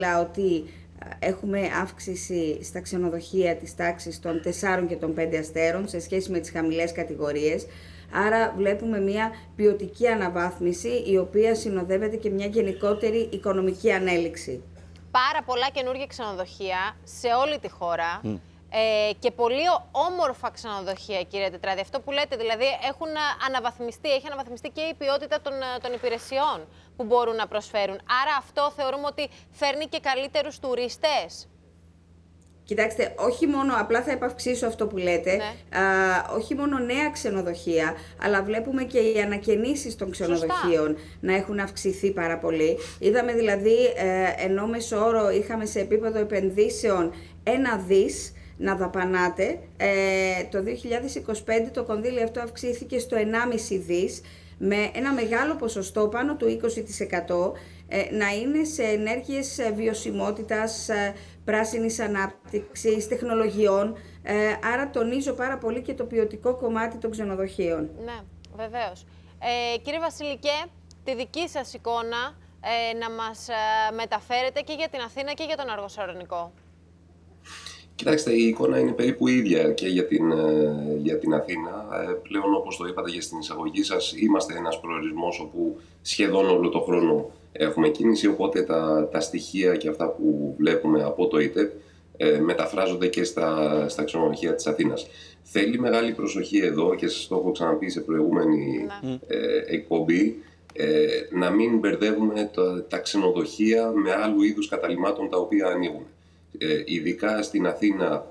ότι έχουμε αύξηση στα ξενοδοχεία της τάξης των 4 και των 5 αστέρων σε σχέση με τις χαμηλές κατηγορίες. Άρα βλέπουμε μια ποιοτική αναβάθμιση, η οποία συνοδεύεται και μια γενικότερη οικονομική ανέλυξη. Πάρα πολλά καινούργια ξενοδοχεία σε όλη τη χώρα. Και πολύ όμορφα ξενοδοχεία, κύριε Τετράδη. Αυτό που λέτε, δηλαδή, έχει αναβαθμιστεί και η ποιότητα των υπηρεσιών που μπορούν να προσφέρουν. Άρα αυτό θεωρούμε ότι φέρνει και καλύτερους τουρίστες. Κοιτάξτε, όχι μόνο, απλά θα επαυξήσω αυτό που λέτε, όχι μόνο νέα ξενοδοχεία, αλλά βλέπουμε και οι ανακαινήσεις των ξενοδοχείων να έχουν αυξηθεί πάρα πολύ. Είδαμε δηλαδή, ενώ μέσο όρο είχαμε σε επίπεδο επενδύσεων 1 δις, να δαπανάτε. Το 2025 το κονδύλι αυτό αυξήθηκε στο 1,5 δις, με ένα μεγάλο ποσοστό, πάνω του 20%, να είναι σε ενέργειες βιωσιμότητας, πράσινης ανάπτυξης, τεχνολογιών. Άρα τονίζω πάρα πολύ και το ποιοτικό κομμάτι των ξενοδοχείων. Ναι, βεβαίως. Κύριε Βασιλικέ, τη δική σας εικόνα να μας μεταφέρετε και για την Αθήνα και για τον Αργοσαρονικό. Κοιτάξτε, η εικόνα είναι περίπου ίδια και για την Αθήνα. Πλέον, όπως το είπατε και στην εισαγωγή σας, είμαστε ένας προορισμός όπου σχεδόν όλο το χρόνο έχουμε κίνηση, οπότε τα στοιχεία και αυτά που βλέπουμε από το ΙΤΕΠ μεταφράζονται και στα ξενοδοχεία της Αθήνας. Θέλει μεγάλη προσοχή εδώ, και σας το έχω ξαναπεί σε προηγούμενη εκπομπή, να μην μπερδεύουμε τα ξενοδοχεία με άλλου είδους καταλυμάτων τα οποία ανοίγουν. Ειδικά στην Αθήνα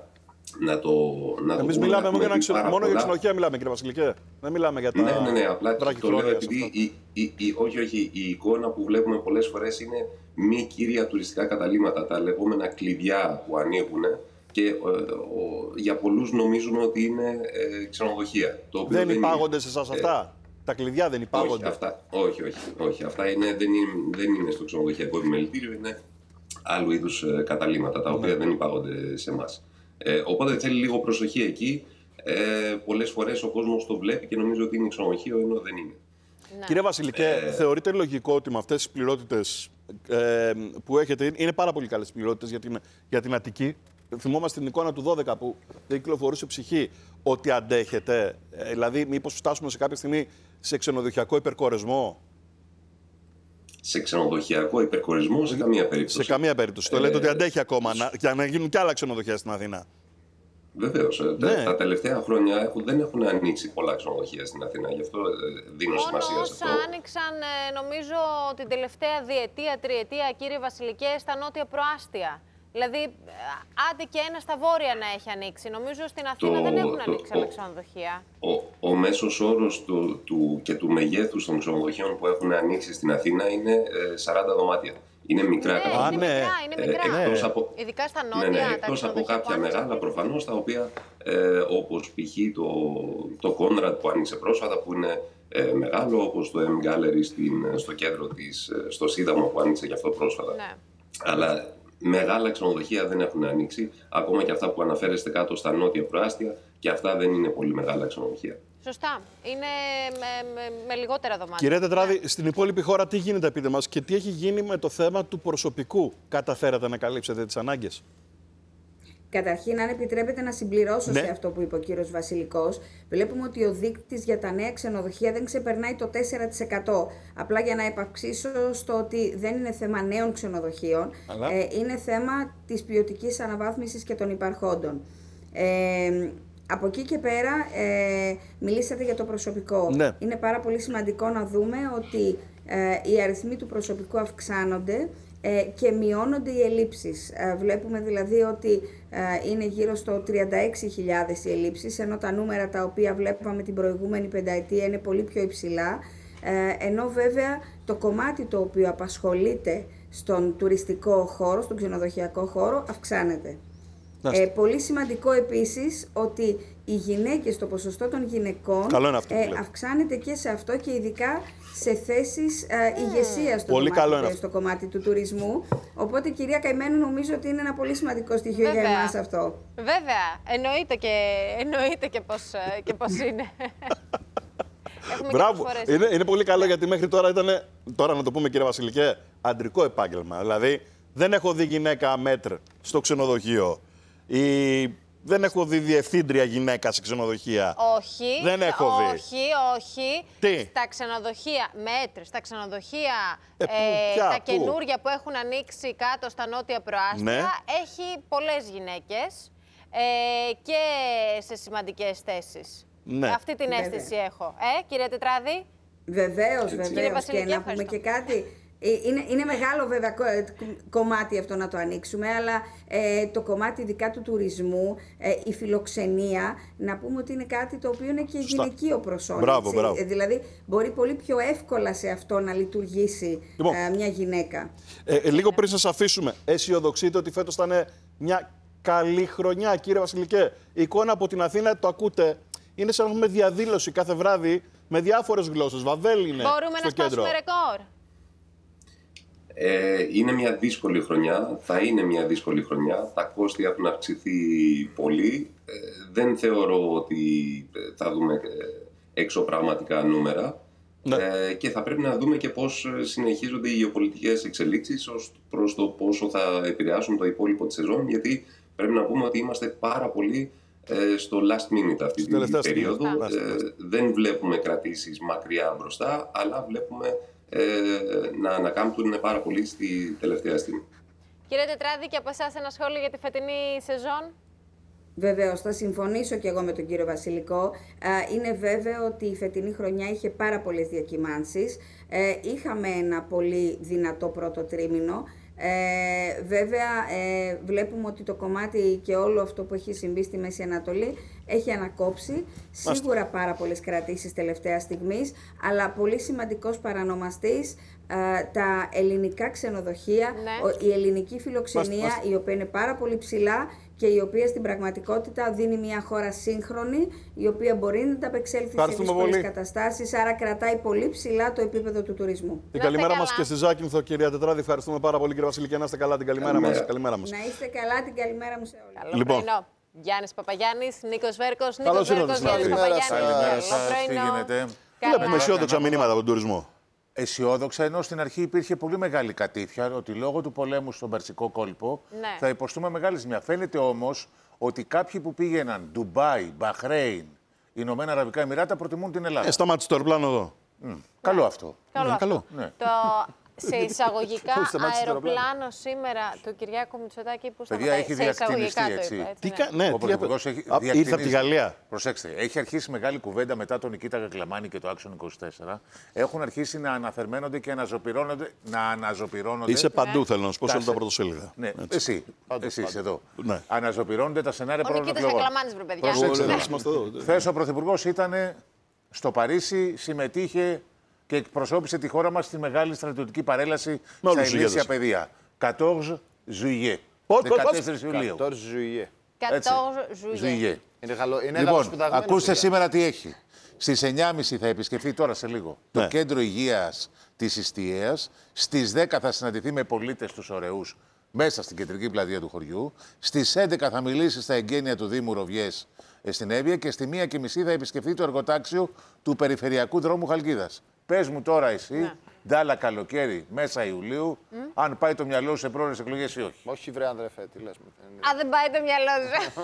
Εμείς μιλάμε μόνο για ξενοδοχεία, μιλάμε, κύριε Βασιλικέ. Δεν μιλάμε για τα. Ναι, απλά το λέω επειδή η εικόνα που βλέπουμε πολλές φορές είναι μη κύρια τουριστικά καταλύματα, τα λεγόμενα κλειδιά που ανοίγουν και για πολλούς νομίζουν ότι είναι ξενοδοχεία. Δεν υπάγονται σε εσάς αυτά. Τα κλειδιά δεν υπάγονται. Όχι. Αυτά δεν είναι στο ξενοδοχειακό επιμελητήριο, είναι άλλου είδους καταλύματα, τα οποία δεν υπάγονται σε εμάς. Οπότε θέλει λίγο προσοχή εκεί. Πολλές φορές ο κόσμος το βλέπει και νομίζει ότι είναι ξενοδοχείο, ενώ δεν είναι. Κύριε Βασιλικέ, θεωρείτε λογικό ότι με αυτές τις πληρότητες που έχετε, είναι πάρα πολύ καλές πληρότητες για την Αττική? Θυμόμαστε την εικόνα του 12 που δεν κυκλοφορούσε ψυχή, ότι αντέχετε? Δηλαδή, μήπως φτάσουμε σε κάποια στιγμή σε ξενοδοχειακό υπερκορεσμό? Σε ξενοδοχειακό υπερκορισμό, σε καμία περίπτωση. Σε καμία περίπτωση. Το λέτε ότι αντέχει ακόμα για να γίνουν κι άλλα ξενοδοχεία στην Αθήνα. Βεβαίως. Τα τελευταία χρόνια δεν έχουν ανοίξει πολλά ξενοδοχεία στην Αθήνα. Γι' αυτό δίνω σημασία σε αυτό. Όσα άνοιξαν, νομίζω, την τελευταία διετία, τριετία, κύριε Βασιλικέ, στα νότια προάστια. Δηλαδή, άντε και ένα στα βόρεια να έχει ανοίξει. Νομίζω στην Αθήνα δεν έχουν ανοίξει άλλα ξενοδοχεία. Ο μέσος όρος και του μεγέθους των ξενοδοχείων που έχουν ανοίξει στην Αθήνα είναι 40 δωμάτια. Είναι μικρά είναι μικρά. Ειδικά στα νότια. Εκτός από κάποια μεγάλα προφανώς, τα οποία όπως π.χ. το Conrad που άνοιξε πρόσφατα, που είναι μεγάλο, όπως το M Gallery στο κέντρο στο Σύνταγμα που άνοιξε και αυτό πρόσφατα. Ναι. Αλλά μεγάλα ξενοδοχεία δεν έχουν ανοίξει, ακόμα και αυτά που αναφέρεστε κάτω στα νότια προάστια, και αυτά δεν είναι πολύ μεγάλα ξενοδοχεία. Σωστά. Είναι με λιγότερα δωμάτια. Κύριε Τετράδη, στην υπόλοιπη χώρα τι γίνεται, πείτε μας, και τι έχει γίνει με το θέμα του προσωπικού? Καταφέρατε να καλύψετε τις ανάγκες? Καταρχήν, αν επιτρέπετε να συμπληρώσω σε αυτό που είπε ο κύριος Βασιλικός, βλέπουμε ότι ο δείκτης για τα νέα ξενοδοχεία δεν ξεπερνάει το 4%. Απλά για να επαυξήσω στο ότι δεν είναι θέμα νέων ξενοδοχείων, είναι θέμα της ποιοτικής αναβάθμισης και των υπαρχόντων. Από εκεί και πέρα, μιλήσατε για το προσωπικό. Ναι. Είναι πάρα πολύ σημαντικό να δούμε ότι οι αριθμοί του προσωπικού αυξάνονται και μειώνονται οι ελλείψεις. Βλέπουμε δηλαδή ότι είναι γύρω στο 36.000 οι ελλείψεις, ενώ τα νούμερα τα οποία βλέπαμε την προηγούμενη πενταετία είναι πολύ πιο υψηλά, ενώ βέβαια το κομμάτι το οποίο απασχολείται στον τουριστικό χώρο, στον ξενοδοχειακό χώρο, αυξάνεται. Πολύ σημαντικό επίσης ότι οι γυναίκες, το ποσοστό των γυναικών αυξάνεται και σε αυτό, και ειδικά σε θέσεις ηγεσίας στο κομμάτι του τουρισμού. Οπότε, κυρία Καημένου, νομίζω ότι είναι ένα πολύ σημαντικό στοιχείο για εμάς αυτό. Βέβαια, εννοείται και πώς είναι. Μπράβο. Είναι πολύ καλό, γιατί μέχρι τώρα ήταν, τώρα να το πούμε, κύριε Βασιλικέ, αντρικό επάγγελμα. Δηλαδή, Δεν έχω δει γυναίκα μέτρ στο ξενοδοχείο. Δεν έχω δει διευθύντρια γυναίκα σε ξενοδοχεία. Όχι. Δεν έχω δει. Όχι. Τι? Στα ξενοδοχεία, μέτρ, στα ξενοδοχεία ποια, τα καινούργια που έχουν ανοίξει κάτω στα νότια προάστια, Ναι. έχει πολλές γυναίκες και σε σημαντικές θέσεις. Ναι. Αυτή την Βέβαια. αίσθηση έχω. Κύριε Τετράδη. Βεβαίως, Κύριε βεβαίως. Βασιλική, Και να πούμε ευχαριστώ. και κάτι. Είναι μεγάλο βέβαια κομμάτι αυτό να το ανοίξουμε, αλλά το κομμάτι ειδικά του τουρισμού, η φιλοξενία, να πούμε ότι είναι κάτι το οποίο είναι και γυναικείο προσόν. Μπράβο, έτσι. μπράβο. Δηλαδή μπορεί πολύ πιο εύκολα σε αυτό να λειτουργήσει Λοιπόν, μια γυναίκα. Λίγο πριν σας αφήσουμε, αισιοδοξείτε ότι φέτος θα είναι μια καλή χρονιά, κύριε Βασιλικέ? Η εικόνα από την Αθήνα, το ακούτε, είναι σαν να έχουμε διαδήλωση κάθε βράδυ με διάφορες γλώσσες. Βαβέλ είναι Μπορούμε στο να σπάσουμε κέντρο. ρεκόρ. Είναι μια δύσκολη χρονιά, θα είναι μια δύσκολη χρονιά. Τα κόστη έχουν αυξηθεί πολύ. Δεν θεωρώ ότι θα δούμε εξωπραγματικά νούμερα. Ναι. Και θα πρέπει να δούμε και πώς συνεχίζονται οι γεωπολιτικές εξελίξεις ως προς το πόσο θα επηρεάσουν το υπόλοιπο της σεζόν, γιατί πρέπει να πούμε ότι είμαστε πάρα πολύ στο last minute αυτή την περίοδο. Δεν βλέπουμε κρατήσεις μακριά μπροστά, αλλά βλέπουμε να ανακάμπτουν πάρα πολύ στη τελευταία στιγμή. Κύριε Τετράδη, και από εσάς ένα σχόλιο για τη φετινή σεζόν. Βεβαίως, θα συμφωνήσω και εγώ με τον κύριο Βασιλικό. Είναι βέβαιο ότι η φετινή χρονιά είχε πάρα πολλές διακυμάνσεις. Είχαμε ένα πολύ δυνατό πρώτο τρίμηνο. Βέβαια, βλέπουμε ότι το κομμάτι και όλο αυτό που έχει συμβεί στη Μέση Ανατολή έχει ανακόψει. Σίγουρα πάρα πολλές κρατήσεις τελευταία στιγμής, αλλά πολύ σημαντικός παρανομαστής τα ελληνικά ξενοδοχεία, Ναι. η ελληνική φιλοξενία, η οποία είναι πάρα πολύ ψηλά και η οποία στην πραγματικότητα δίνει μια χώρα σύγχρονη, η οποία μπορεί να ανταπεξέλθει σε δύσκολες καταστάσεις, άρα κρατάει πολύ ψηλά το επίπεδο του τουρισμού. Την καλημέρα μας και στη Ζάκυνθο, κυρία Τετράδη. Ευχαριστούμε πάρα πολύ, κύριε Βασιλική. Να είστε καλά, την καλημέρα μας. Καλημέρα μας. Να είστε καλά, την καλημέρα μου σε όλους. Καλό Λοιπόν. πρωινό. Γιάννης Παπαγιάννης, Νίκος Βέρκος, Καλώς ήρθατε, Γιάννης συνάδελφοι. Παπαγιάννης. Τι γίνεται? Βλέπουμε αισιόδοξα μηνύματα από τον τουρισμό. Αισιόδοξα, ενώ στην αρχή υπήρχε πολύ μεγάλη κατήφια ότι λόγω του πολέμου στον Περσικό κόλπο Ναι. θα υποστούμε μεγάλη ζημιά. Φαίνεται όμως ότι κάποιοι που πήγαιναν Ντουμπάι, Μπαχρέιν, Ηνωμένα Αραβικά Εμιράτα προτιμούν την Ελλάδα. Σταμάτησε το αεροπλάνο εδώ. Καλό αυτό. Καλό. Καλό. Ναι. Σε εισαγωγικά Πώς σταμάτησε το αεροπλάνο σήμερα του Κυριάκου Μητσοτάκη που Παιδιά, σταματάει. έχει Σε εισαγωγικά διακτηνιστεί, το έτσι. είπα, έτσι, Τι ναι. κα... Ναι, Ο τι Πρωθυπουργός έχει ήρθε από τη διακτηνίσει. Γαλλία. Προσέξτε, έχει αρχίσει μεγάλη κουβέντα μετά τον Νικήτα Κακλαμάνη και το Άξιον 24. Έχουν αρχίσει να αναθερμαίνονται και να αναζωπυρώνονται. Είσαι παντού, θέλω να σου πω, σε όλα τα σε- πρωτοσέλιδα. Ναι, Έτσι. εσύ είσαι εδώ. Ναι. Αναζωπυρώνονται τα σενάρια Ο πρόεδρων Νικήτας εκλογών. Κακλαμάνης, βρε παιδιά. Προσέξτε. Ωραία, είμαστε εδώ. Χθες ο Πρωθυπουργός ήταν στο Παρίσι, συμμετείχε και εκπροσώπησε τη χώρα μας στη μεγάλη στρατιωτική παρέλαση στα όλους τους ηλίσια ηγέτες. παιδεία. 14 Juillet. Πώς? 14 Ιουλίου. 14 Juillet. 14 Juillet. Είναι καλό. Είναι Λοιπόν, σπουδαγμένος, ακούστε παιδιά. σήμερα τι έχει. Στις 9.30 θα επισκεφθεί τώρα σε λίγο Ναι. το Κέντρο Υγείας της Ιστιαίας. Στις 10 θα συναντηθεί με πολίτες τους ωραίους μέσα στην κεντρική πλατεία του χωριού. Στις 11 θα μιλήσει στα εγγένεια του Δήμου Ροβιές στην Εύβοια και στη 1:30 θα επισκεφθεί το εργοτάξιο του Περιφερειακού Δρόμου Χαλκίδας. Πες μου τώρα εσύ, Ντάλα καλοκαίρι, μέσα Ιουλίου, αν πάει το μυαλό σου σε πρόορες εκλογές ή όχι. Όχι, βρε Ανδρεφέ, τι λες. Α, δεν πάει το μυαλό σου.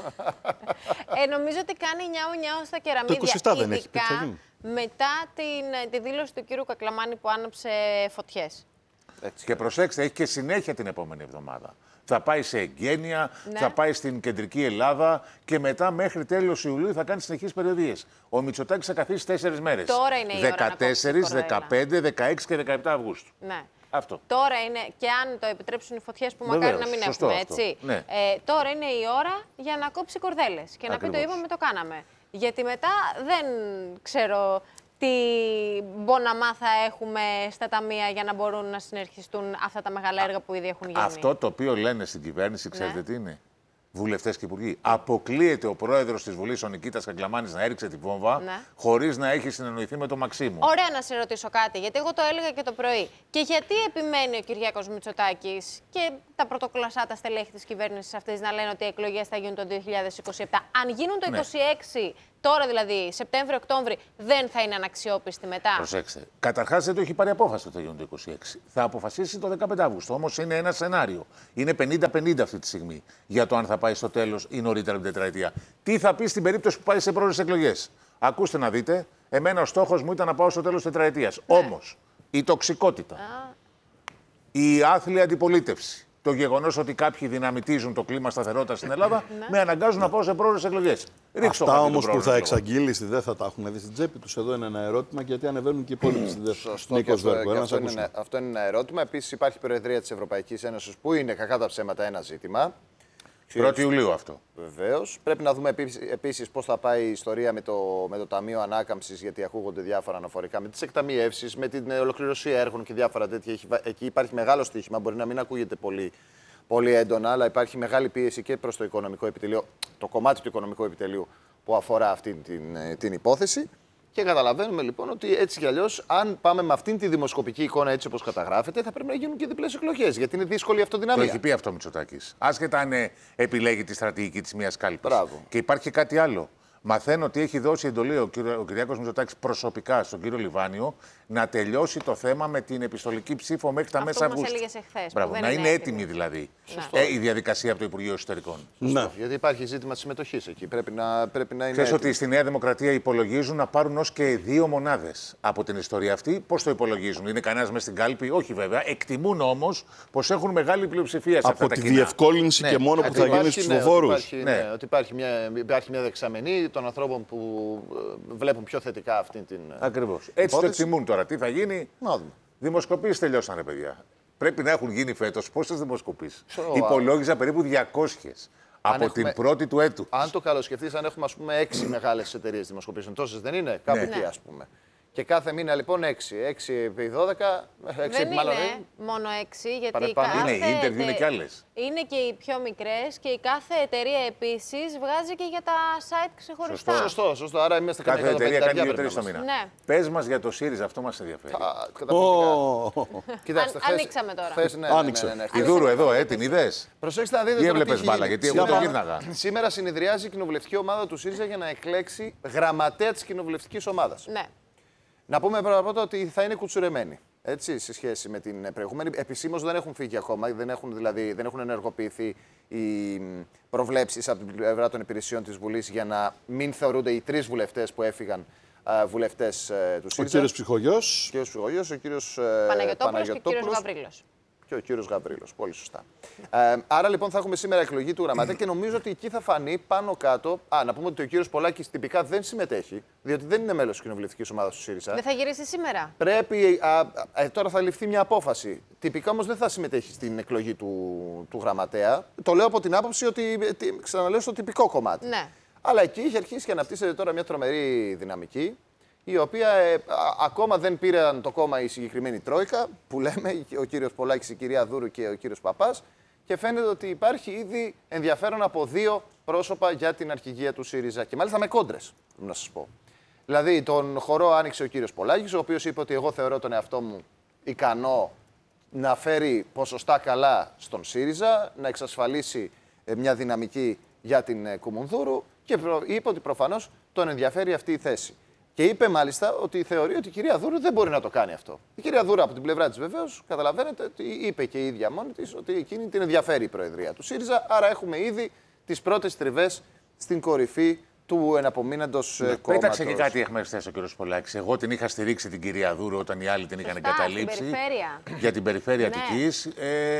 Νομίζω ότι κάνει νιάου στα κεραμίδια. 27 δεν έχει πει, ειδικά θα γίνει. μετά τη δήλωση του κύριου Κακλαμάνη που άναψε φωτιές. Και προσέξτε, έχει και συνέχεια την επόμενη εβδομάδα. Θα πάει σε εγγένεια, Ναι. θα πάει στην κεντρική Ελλάδα και μετά μέχρι τέλος Ιουλίου θα κάνει συνεχείς περιοδίες. Ο Μητσοτάκης θα καθίσει 4 μέρες. Τώρα είναι η ώρα να κόψει 14, κορδέλα. 15, 16 και 17 Αυγούστου. Ναι. Αυτό. Τώρα είναι, και αν το επιτρέψουν οι φωτιές που μακάρι Βεβαίως, να μην σωστό έχουμε, αυτό. έτσι. Ναι. Τώρα είναι η ώρα για να κόψει κορδέλες. Και να πει το Ακριβώς. είπαμε, το κάναμε. Γιατί μετά δεν ξέρω τι μποναμά θα έχουμε στα ταμεία για να μπορούν να συνεχιστούν αυτά τα μεγάλα έργα που ήδη έχουν γίνει. Αυτό το οποίο λένε στην κυβέρνηση, ξέρετε Ναι. τι είναι. βουλευτές και υπουργοί. Αποκλείεται ο πρόεδρος της Βουλής, ο Νικήτας Καγκλαμάνης, να έριξε τη βόμβα χωρίς να έχει συνεννοηθεί με τον Μαξίμου. Ωραία, να σε ρωτήσω κάτι, γιατί εγώ το έλεγα και το πρωί. Και γιατί επιμένει ο Κυριάκος Μητσοτάκης και τα πρωτοκλασσά τα στελέχη της κυβέρνησης αυτής να λένε ότι οι εκλογές θα γίνουν το 2027. Αν γίνουν το 2026, τώρα δηλαδή, Σεπτέμβριο-Οκτώβρη, δεν θα είναι αναξιόπιστη μετά. Προσέξτε. Καταρχάς δεν το έχει πάρει απόφαση ότι θα γίνουν το 26. Θα αποφασίσει το 15 Αύγουστο. Όμως είναι ένα σενάριο. Είναι 50-50 αυτή τη στιγμή για το αν θα πάει στο τέλος ή νωρίτερα την τετραετία. Τι θα πει στην περίπτωση που πάει σε πρόορες εκλογές. Ακούστε να δείτε. Εμένα ο στόχος μου ήταν να πάω στο τέλος της τετραετίας. Όμως η τοξικότητα, η άθλια αντιπολίτευση, το γεγονός ότι κάποιοι δυναμητίζουν το κλίμα σταθερότητας στην Ελλάδα, με αναγκάζουν να πάω σε πρόορες εκλογές. Αυτά όμως που θα εξαγγείλεις δεν θα τα έχουν δει στην τσέπη τους. Εδώ είναι ένα ερώτημα, γιατί ανεβαίνουν και οι υπόλοιποι στην Νίκος Βέρκο. Αυτό είναι ένα ερώτημα. Επίσης, υπάρχει Προεδρία της Ευρωπαϊκής Ένωσης που είναι κακά τα ψέματα ένα ζήτημα. 1η Ιουλίου αυτό. Βεβαίως. Πρέπει να δούμε επίσης πώς θα πάει η ιστορία με το Ταμείο Ανάκαμψης, γιατί ακούγονται διάφορα αναφορικά με τις εκταμιεύσεις, με την ολοκληρωσία έργων και διάφορα τέτοια. Εκεί υπάρχει μεγάλο στοίχημα. Μπορεί να μην ακούγεται πολύ έντονα, αλλά υπάρχει μεγάλη πίεση και προς το οικονομικό επιτελείο, το κομμάτι του οικονομικού επιτελείου που αφορά αυτή την υπόθεση. Και καταλαβαίνουμε λοιπόν ότι έτσι κι αλλιώς, αν πάμε με αυτήν τη δημοσκοπική εικόνα έτσι όπως καταγράφεται, θα πρέπει να γίνουν και διπλές εκλογές. Γιατί είναι δύσκολη η αυτοδυναμία. Το έχει πει αυτό ο Μητσοτάκης. Άσχετα αν επιλέγει τη στρατηγική της μίας κάλπης. Και υπάρχει κάτι άλλο. Μαθαίνω ότι έχει δώσει εντολή ο Κυριάκος Μητσοτάκης προσωπικά στον κύριο Λιβάνιο να τελειώσει το θέμα με την επιστολική ψήφο μέχρι τα μέσα Αυγούστου. Αυτό μας έλεγες εχθές. Μπράβο, να είναι έτοιμη δηλαδή η διαδικασία από το Υπουργείο Εσωτερικών. Ναι. Γιατί υπάρχει ζήτημα της συμμετοχής εκεί. Πρέπει να είναι. Ξέρεις ότι στη Νέα Δημοκρατία υπολογίζουν να πάρουν ως και 2 μονάδες από την ιστορία αυτή. Πώς το υπολογίζουν, είναι κανένας μέσα στην κάλπη? Όχι βέβαια. Εκτιμούν όμως πως έχουν μεγάλη πλειοψηφία σε αυτά τα κοινά. Από τη διευκόλυνση και μόνο που θα γίνει στους ψηφοφόρους. Ότι υπάρχει μια δεξαμενή των ανθρώπων που βλέπουν πιο θετικά αυτή την. Ακριβώς. Έτσι το εκτιμούν τώρα. Τι θα γίνει? Δημοσκοπήσεις τελειώσαν, ρε παιδιά. Πρέπει να έχουν γίνει φέτος πόσες δημοσκοπήσεις? Υπολόγιζα περίπου 200 από την πρώτη του έτου. Αν το καλοσκεφτείς, αν έχουμε ας πούμε 6 μεγάλες εταιρείες δημοσκοπήσεων, τόσες δεν είναι? Κάπου εκεί ας πούμε. Και κάθε μήνα λοιπόν 6 επί 12. Δεν είναι μόνο 6, γιατί είναι η Ίντερβιου, είναι κι άλλες. Είναι και οι πιο μικρές και η κάθε εταιρεία επίσης βγάζει και για τα site ξεχωριστά. Σωστό. Άρα είμαστε κάθε εταιρεία κάνει 2-3 το μήνα. Ναι. Πες μας για το ΣΥΡΙΖΑ, αυτό μας ενδιαφέρει. Κοιτάξτε, ανοίξαμε τώρα. Ναι. Η Δούρου εδώ, την είδες? Προσέξτε να δείτε. Ή έβλεπες μπάλα, γιατί εγώ το γύρναγα. Σήμερα συνεδριάζει η κοινοβουλευτική ομάδα του ΣΥΡΙΖΑ για να εκλέξει γραμματέα της κοινοβουλευτικής ομάδας. Ναι. Να πούμε πρώτα ότι θα είναι κουτσουρεμένοι. Έτσι, σε σχέση με την προηγούμενη. Επισήμως δεν έχουν φύγει ακόμα, δεν έχουν ενεργοποιηθεί οι προβλέψεις από την πλευρά των υπηρεσιών της Βουλής για να μην θεωρούνται οι 3 βουλευτές που έφυγαν βουλευτές του ΣΥΡΙΖΑ. Ο κύριος Ψυχογιός. Ο κύριος Παναγιωτόπουλος και ο κύριος Γαβρίλος. Και ο κύριος Γαβρίλος. Πολύ σωστά. Άρα λοιπόν θα έχουμε σήμερα εκλογή του γραμματέα και νομίζω ότι εκεί θα φανεί πάνω κάτω. Να πούμε ότι ο κύριος Πολάκης τυπικά δεν συμμετέχει, διότι δεν είναι μέλος της κοινοβουλευτικής ομάδας του ΣΥΡΙΖΑ. Δεν θα γυρίσει σήμερα. Πρέπει. Τώρα θα ληφθεί μια απόφαση. Τυπικά όμως δεν θα συμμετέχει στην εκλογή του γραμματέα. Το λέω από την άποψη ότι. Ξαναλέω στο τυπικό κομμάτι. Ναι. Αλλά εκεί έχει αρχίσει και αναπτύσσεται τώρα μια τρομερή δυναμική, η οποία ακόμα δεν πήραν το κόμμα η συγκεκριμένη τρόικα, που λέμε ο κύριος Πολάκης, η κυρία Δούρου και ο κύριος Παπάς, και φαίνεται ότι υπάρχει ήδη ενδιαφέρον από 2 πρόσωπα για την αρχηγία του ΣΥΡΙΖΑ. Και μάλιστα με κόντρες, να σας πω. Δηλαδή, τον χορό άνοιξε ο κύριος Πολάκης, ο οποίος είπε ότι εγώ θεωρώ τον εαυτό μου ικανό να φέρει ποσοστά καλά στον ΣΥΡΙΖΑ, να εξασφαλίσει μια δυναμική για την Κουμουνδούρου, και είπε ότι προφανώς τον ενδιαφέρει αυτή η θέση. Και είπε μάλιστα ότι θεωρεί ότι η κυρία Δούρου δεν μπορεί να το κάνει αυτό. Η κυρία Δούρου από την πλευρά της βεβαίως, καταλαβαίνετε, ότι είπε και η ίδια μόνη της ότι εκείνη την ενδιαφέρει η Προεδρία του ΣΥΡΙΖΑ. Άρα έχουμε ήδη τις πρώτες τριβές στην κορυφή του εναπομείναντος κόμματος. Πέταξε και κάτι εχμέστες ο κ. Πολάκης. Εγώ την είχα στηρίξει την κυρία Δούρου όταν οι άλλοι την είχαν εγκαταλείψει. Για την περιφέρεια Αττικής.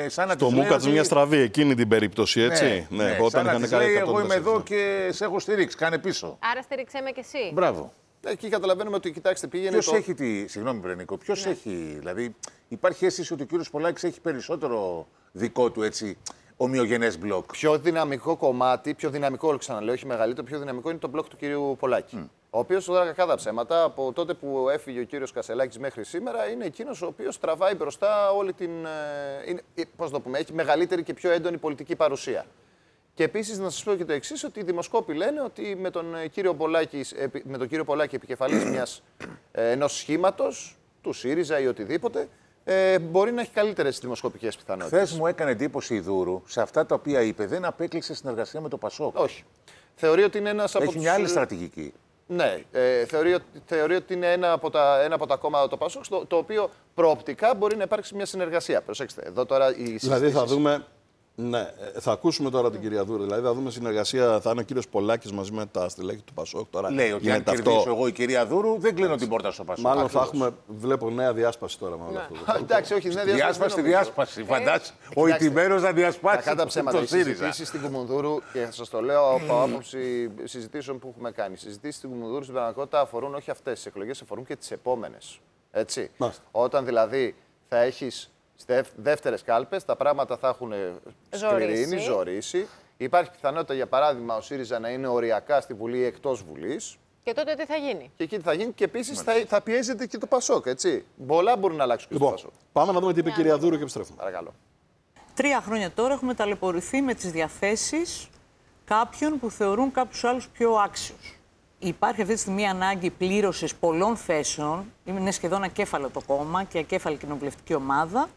Το μου κάτσε μια στραβή εκείνη την περίπτωση, έτσι. Ναι. Όταν είχαν κάνει. Εγώ είμαι εδώ και σε έχω στηρίξει. Κάνε πίσω. Άρα στηρίξέ με κι εσύ. Μπράβο. Εκεί καταλαβαίνουμε ότι, κοιτάξτε, πήγαινε. Ποιος έχει τη. Συγγνώμη, Πρενίκο, ποιος έχει. Δηλαδή, υπάρχει αίσθηση ότι ο κύριος Πολάκης έχει περισσότερο δικό του έτσι ομοιογενές μπλοκ. Πιο δυναμικό κομμάτι, πιο δυναμικό, ξαναλέω, όχι μεγαλύτερο, πιο δυναμικό είναι το μπλοκ του κυρίου Πολάκη. Ο οποίος, τώρα κακά τα ψέματα, από τότε που έφυγε ο κύριος Κασελάκης μέχρι σήμερα, είναι εκείνος ο οποίος τραβάει μπροστά όλη την. Πώς το πούμε, έχει μεγαλύτερη και πιο έντονη πολιτική παρουσία. Και επίσης να σας πω και το εξής, ότι οι δημοσκόποι λένε ότι με τον κύριο Πολάκη επικεφαλής ενός σχήματος, του ΣΥΡΙΖΑ ή οτιδήποτε, μπορεί να έχει καλύτερες δημοσκοπικές πιθανότητες. Χθες μου έκανε εντύπωση η Δούρου, σε αυτά τα οποία είπε, δεν απέκλεισε συνεργασία με το ΠΑΣΟΚ. Όχι. Θεωρεί ότι είναι ένας από Έχει μια άλλη στρατηγική. Ναι, θεωρεί ότι είναι ένα από τα κόμματα του ΠΑΣΟΚ, το οποίο προοπτικά μπορεί να υπάρξει μια συνεργασία. Προσέξτε, εδώ τώρα Δηλαδή θα δούμε. Ναι, θα ακούσουμε τώρα την κυρία Δούρου. Δηλαδή θα δούμε συνεργασία, θα είναι ο κύριος Πολάκης μαζί με τα στελέχη του ΠΑΣΟΚ. Τώρα Λέει ότι αν κερδίσω εγώ η κυρία Δούρου, δεν κλείνω την πόρτα στο ΠΑΣΟΚ. Μάλλον θα έχουμε, βλέπω νέα διάσπαση τώρα με όλο αυτό. Εντάξει, όχι, νέα Διάσπαση. Φαντάσου. Ο ηττημένος να διασπάσει. Κατά ψέματα, οι ΣΥΡΙΖΑ. συζητήσεις στην Κουμουνδούρου, και σας το λέω από άποψη συζητήσεων που έχουμε κάνει. Οι συζητήσεις στην Κουμουνδούρου στην πραγματικότητα αφορούν όχι αυτές τις εκλογές, αφορούν και τις επόμενες. Έτσι. Όταν δηλαδή θα έχεις δεύτερες κάλπες, τα πράγματα θα έχουν σκληρύνει, ζορίσει. Υπάρχει πιθανότητα, για παράδειγμα, ο ΣΥΡΙΖΑ να είναι οριακά στη Βουλή ή εκτός Βουλής. Και τότε τι θα γίνει? Και εκεί τι θα γίνει, και επίσης θα πιέζεται και το ΠΑΣΟΚ. Έτσι. Πολλά μπορούν να αλλάξουν και στο ΠΑΣΟΚ. Πάμε να δούμε τι είπε η κυρία Δούρου και επιστρέφουμε. Παρακαλώ. 3 χρόνια τώρα έχουμε ταλαιπωρηθεί με τις διαθέσεις κάποιων που θεωρούν κάποιους άλλους πιο άξιους. Υπάρχει αυτή τη στιγμή ανάγκη πλήρωσης πολλών θέσεων. Είναι σχεδόν ακέφαλο το κόμμα και ακέφαλη κοινοβουλευτική ομάδα.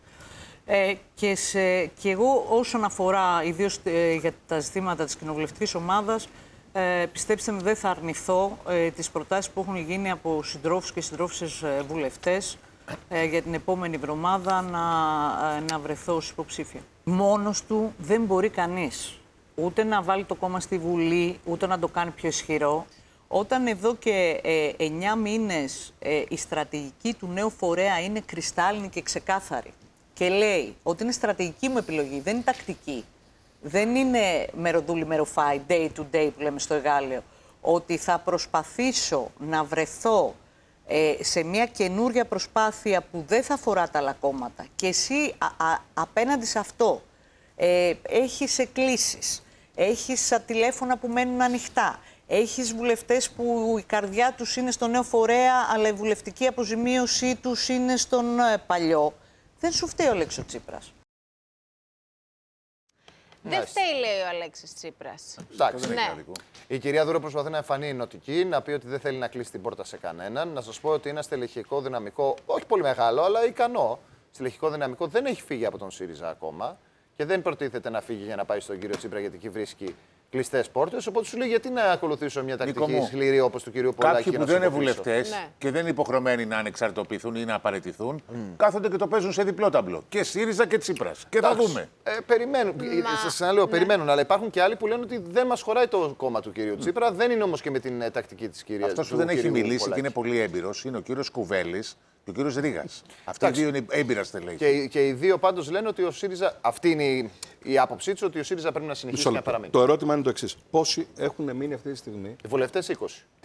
Και εγώ όσον αφορά ιδίως για τα ζητήματα της κοινοβουλευτικής ομάδας, πιστέψτε με, δεν θα αρνηθώ τις προτάσεις που έχουν γίνει από συντρόφους και συντρόφισσες βουλευτές για την επόμενη εβδομάδα να βρεθώ ως υποψήφια. Μόνος του δεν μπορεί κανείς ούτε να βάλει το κόμμα στη Βουλή, ούτε να το κάνει πιο ισχυρό. Όταν εδώ και 9 μήνες η στρατηγική του νέου φορέα είναι κρυστάλλινη και ξεκάθαρη και λέει ότι είναι στρατηγική μου επιλογή, δεν είναι τακτική, δεν είναι μεροδούλη μεροφάι, day to day που λέμε στο Εγάλεο, ότι θα προσπαθήσω να βρεθώ σε μια καινούρια προσπάθεια που δεν θα αφορά τα άλλα κόμματα και εσύ απέναντι σε αυτό έχεις εκκλήσεις, έχεις τηλέφωνα που μένουν ανοιχτά, έχεις βουλευτές που η καρδιά τους είναι στο νέο φορέα αλλά η βουλευτική αποζημίωσή τους είναι στον παλιό, δεν σου φταίει ο Αλέξης Τσίπρας. Δεν φταίει, λέει ο Αλέξης Τσίπρας. Εντάξει. Ναι. Η κυρία Δούρου προσπαθεί να εμφανεί ενωτική, να πει ότι δεν θέλει να κλείσει την πόρτα σε κανέναν. Να σας πω ότι ένα στελεχικό δυναμικό, όχι πολύ μεγάλο, αλλά ικανό στελεχικό δυναμικό, δεν έχει φύγει από τον ΣΥΡΙΖΑ ακόμα και δεν προτίθεται να φύγει για να πάει στον κύριο Τσίπρα, γιατί εκεί βρίσκει κλειστές πόρτες. Οπότε σου λέει, γιατί να ακολουθήσω μια τακτική σκληρή όπως του κυρίου Πολάκη. Κάποιοι που δεν είναι βουλευτές και δεν είναι υποχρεωμένοι να ανεξαρτητοποιηθούν ή να απαραίτηθούν, κάθονται και το παίζουν σε διπλό ταμπλό. Και ΣΥΡΙΖΑ και Τσίπρας. Και θα δούμε. Περιμένουν. Σας ξαναλέω, περιμένουν. Αλλά υπάρχουν και άλλοι που λένε ότι δεν μας χωράει το κόμμα του κυρίου Τσίπρα. Δεν είναι όμως και με την τακτική της κυρίας. Αυτός που δεν έχει μιλήσει και είναι πολύ έμπειρος είναι ο κύριος Κουβέλης και ο κύριος Ρήγας. Αυτοί οι δύο είναι έμπειρα στελέχη. Και οι δύο πάντως λένε ότι ο ΣΥΡΙΖΑ. Αυτή είναι η άποψή του, ότι ο ΣΥΡΙΖΑ πρέπει να συνεχίσει να παραμείνει. Το ερώτημα είναι το εξής. Πόσοι έχουν μείνει αυτή τη στιγμή? Οι βουλευτές 20.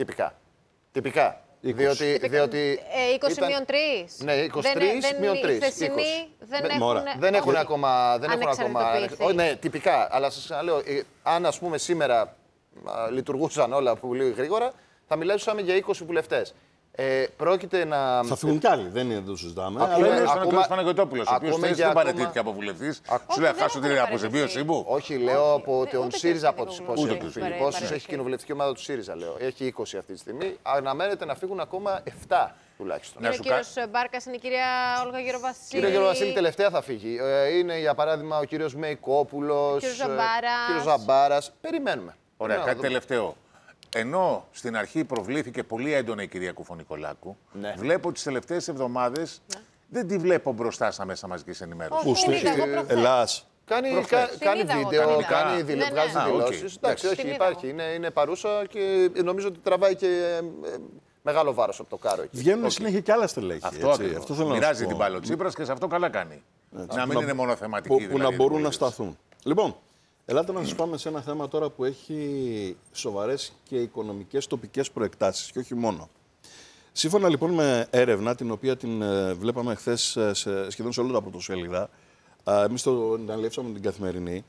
Τυπικά. 20. Διότι 20 μείον 3. Ναι, 23 μείον 3. Οι θεσινοί δεν έχουν ακόμα. ανεξαρτητοποιηθεί. Ναι, τυπικά. Αλλά σας ξαναλέω, αν ας πούμε σήμερα λειτουργούσαν όλα πολύ γρήγορα, θα μιλούσαμε για 20 βουλευτές. Πρόκειται να. Θα φύγουν κι άλλοι, δεν είναι το συζητάμε. Αλλά είναι ο κ. Παναγιωτόπουλος, ο οποίος δεν παραιτήθηκε από βουλευτής. Σου λέει, χάσω την αποζημίωσή μου. Όχι, λέω από τον ΣΥΡΙΖΑ, από τους πόσους έχει η κοινοβουλευτική ομάδα του ΣΥΡΙΖΑ, λέω. Έχει 20 αυτή τη στιγμή. Αναμένεται να φύγουν ακόμα 7 τουλάχιστον. Είναι ο κύριος Μπάρκας, είναι η κυρία Όλγα Γεροβασίλη. Κύριε Γεροβασίλη, τελευταία θα φύγει. Είναι για παράδειγμα ο κύριος Μεϊκόπουλος, ο κύριος Ζαμπάρας. Περιμένουμε. Ωραία, κάτι τελευταίο. Ενώ στην αρχή προβλήθηκε πολύ έντονα η κυρία Κουφωνικολάκου, βλέπω τις τελευταίες εβδομάδες δεν τη βλέπω μπροστά στα μέσα μαζικής ενημέρωσης. Ελλάς. Κάνει βίντεο, βγάζει δηλώσεις. Εντάξει, όχι, υπάρχει. Είναι παρούσα και νομίζω ότι τραβάει και μεγάλο βάρος από το κάρο εκεί. Βγαίνουν συνέχεια κι άλλα στελέχη. Αυτό θέλω να μοιράζει την μπάλα ο Τσίπρας και σε αυτό καλά κάνει. Να μην είναι μόνο θεματική. Που να μπορούν να σταθούν. Λοιπόν, ελάτε να σας πάμε σε ένα θέμα τώρα που έχει σοβαρές και οικονομικές τοπικές προεκτάσεις και όχι μόνο. Σύμφωνα λοιπόν με έρευνα, την οποία την βλέπαμε χθες σχεδόν σε όλα τα πρωτοσέλιδα, εμείς την αναλύσαμε την Καθημερινή,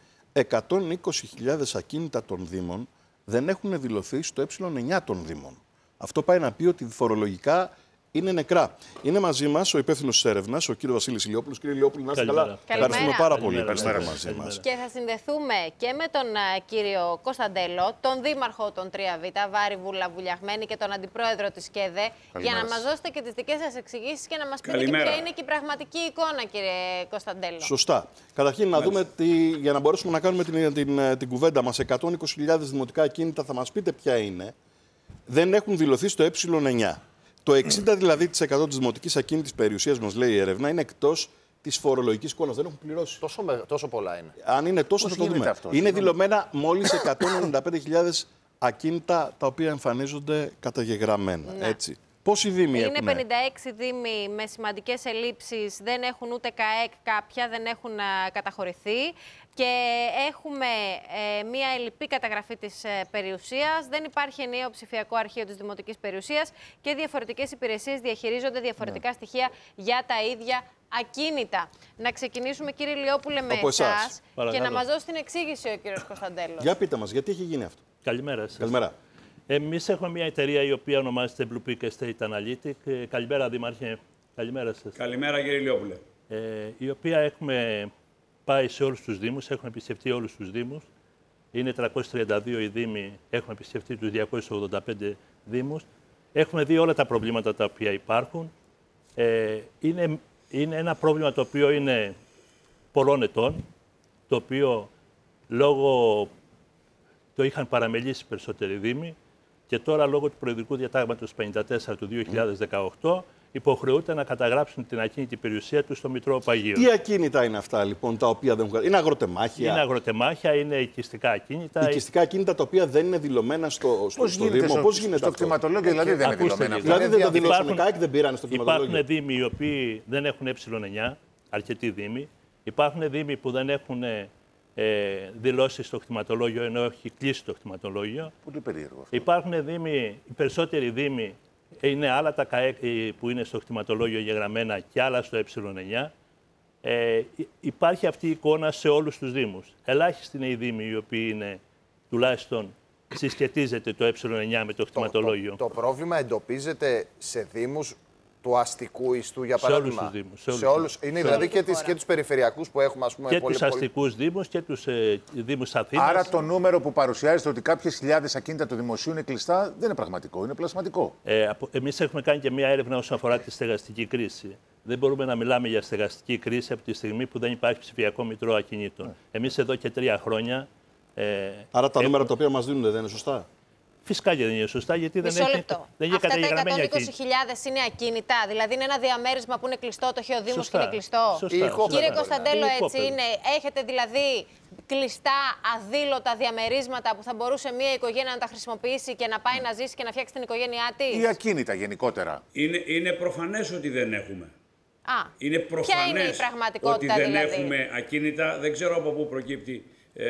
120.000 ακίνητα των Δήμων δεν έχουν δηλωθεί στο ε9 των Δήμων. Αυτό πάει να πει ότι φορολογικά είναι νεκρά. Είναι μαζί μας ο υπεύθυνος της έρευνας, ο κύριος Βασίλης Ηλιόπουλος. Κύριε Ηλιόπουλο, να είστε καλά. Ευχαριστούμε πάρα πολύ που είστε μαζί μας. Και θα συνδεθούμε και με τον κύριο Κωνσταντέλο, τον δήμαρχο των 3Β, Βάρη Βουλιαγμένη, και τον αντιπρόεδρο της ΚΕΔΕ, για να μας δώσετε και τις δικές σας εξηγήσεις και να μας πείτε και ποια είναι και η πραγματική εικόνα, κύριε Κωνσταντέλο. Σωστά. Καταρχήν, να δούμε για να μπορέσουμε να κάνουμε την κουβέντα μας. 120.000 δημοτικά ακίνητα, θα μας πείτε ποια είναι, δεν έχουν δηλωθεί στο ε9. Το 60% δηλαδή της δημοτικής ακίνητης περιουσίας μας, λέει η έρευνα, είναι εκτός της φορολογικής εικόνας. Δεν έχουν πληρώσει. Τόσο πολλά είναι. Αν είναι τόσο, θα το δούμε. Είναι δηλωμένα μόλις 195.000 ακίνητα τα οποία εμφανίζονται καταγεγραμμένα. Ναι. Έτσι. Πόσοι δήμοι έχουν? Είναι 56 δήμοι με σημαντικές ελλείψεις, δεν έχουν ούτε ΚΑΕΚ κάποια, δεν έχουν καταχωρηθεί. Και έχουμε μία ελλειπή καταγραφή της περιουσίας, δεν υπάρχει ενιαίο ψηφιακό αρχείο της δημοτικής περιουσίας και διαφορετικές υπηρεσίες διαχειρίζονται διαφορετικά στοιχεία για τα ίδια ακίνητα. Να ξεκινήσουμε, κύριε Ηλιόπουλε, με εσάς και να μας δώσει την εξήγηση ο κύριος Κωνσταντέλος. Για πείτε μας, γιατί έχει γίνει αυτό? Καλημέρα σας. Καλημέρα. Εμείς έχουμε μια εταιρεία η οποία ονομάζεται Blue Peak Estate Analytic. Καλημέρα, Δήμαρχε. Καλημέρα σας. Καλημέρα, κύριε Ηλιόπουλε. Η οποία έχουμε πάει σε όλους τους Δήμους, έχουμε επισκεφτεί όλους τους Δήμους. Είναι 332 οι Δήμοι, έχουμε επισκεφτεί τους 285 Δήμους. Έχουμε δει όλα τα προβλήματα τα οποία υπάρχουν. Είναι ένα πρόβλημα το οποίο είναι πολλών ετών, το οποίο λόγω το είχαν παραμελήσει περισσότεροι Δήμοι και τώρα λόγω του Προεδρικού Διατάγματος 54 του 2018 υποχρεούνται να καταγράψουν την ακίνητη περιουσία του στο Μητρό Παγίου. Τι ακίνητα είναι αυτά λοιπόν τα οποία δεν έχουν? Είναι αγροτεμάχια? Είναι αγροτεμάχια, είναι οικιστικά ακίνητα. Οικιστικά ακίνητα τα οποία δεν είναι δηλωμένα στο Δήμο. Πώς γίνεται στο κτηματολόγιο, δηλαδή δεν είναι δηλωμένα? Δηλαδή δεν τα δηλώσαν, δεν πήραν στο κτηματολόγιο. Υπάρχουν Δήμοι οι οποίοι δεν έχουν ε9, αρκετοί Δήμοι. Υπάρχουν Δήμοι που δεν έχουν δηλώσει στο κτηματολόγιο, ενώ έχει κλείσει το κτηματολόγιο. Πολύ περίεργο αυτό. Υπάρχουν Δήμοι, οι περισσότεροι Δήμοι είναι άλλα τα ΚΑΕΚ που είναι στο κτηματολόγιο γεγραμμένα και άλλα στο ε9. Υπάρχει αυτή η εικόνα σε όλους τους Δήμους. Ελάχιστοι είναι οι Δήμοι οι οποίοι είναι, τουλάχιστον συσχετίζεται το ε9 με το κτηματολόγιο. Το πρόβλημα εντοπίζεται σε Δήμους του αστικού ιστού, για παράδειγμα. Σε όλους τους Δήμους. Σε όλους. Είναι δηλαδή και τους περιφερειακούς που έχουμε, ας πούμε. Και τους αστικούς Δήμους και τους Δήμους Αθήνας. Άρα το νούμερο που παρουσιάζεται ότι κάποιες χιλιάδες ακίνητα του δημοσίου είναι κλειστά δεν είναι πραγματικό, είναι πλασματικό. Εμείς έχουμε κάνει και μία έρευνα όσον αφορά τη στεγαστική κρίση. Δεν μπορούμε να μιλάμε για στεγαστική κρίση από τη στιγμή που δεν υπάρχει ψηφιακό μητρό ακινήτων. Εμείς εδώ και 3 χρόνια. Άρα τα νούμερα τα οποία μας δίνουν δεν είναι σωστά? Φυσικά και δεν είναι σωστά, γιατί δεν έχει καταγεγραμμένη ακίνητα. Αυτά τα 120.000 είναι ακίνητα, δηλαδή είναι ένα διαμέρισμα που είναι κλειστό, το έχει ο Δήμος και είναι κλειστό. Κύριε Κωνσταντέλο, έτσι είναι? Έχετε δηλαδή κλειστά, αδήλωτα διαμερίσματα που θα μπορούσε μια οικογένεια να τα χρησιμοποιήσει και να πάει να ζήσει και να φτιάξει την οικογένειά της? Ή ακίνητα γενικότερα? Είναι προφανές ότι δεν έχουμε. Είναι προφανές. Ποια είναι η πραγματικότητα, ότι δεν δηλαδή? έχουμε ακίνητα. Δεν ξέρω από πού προκύπτει.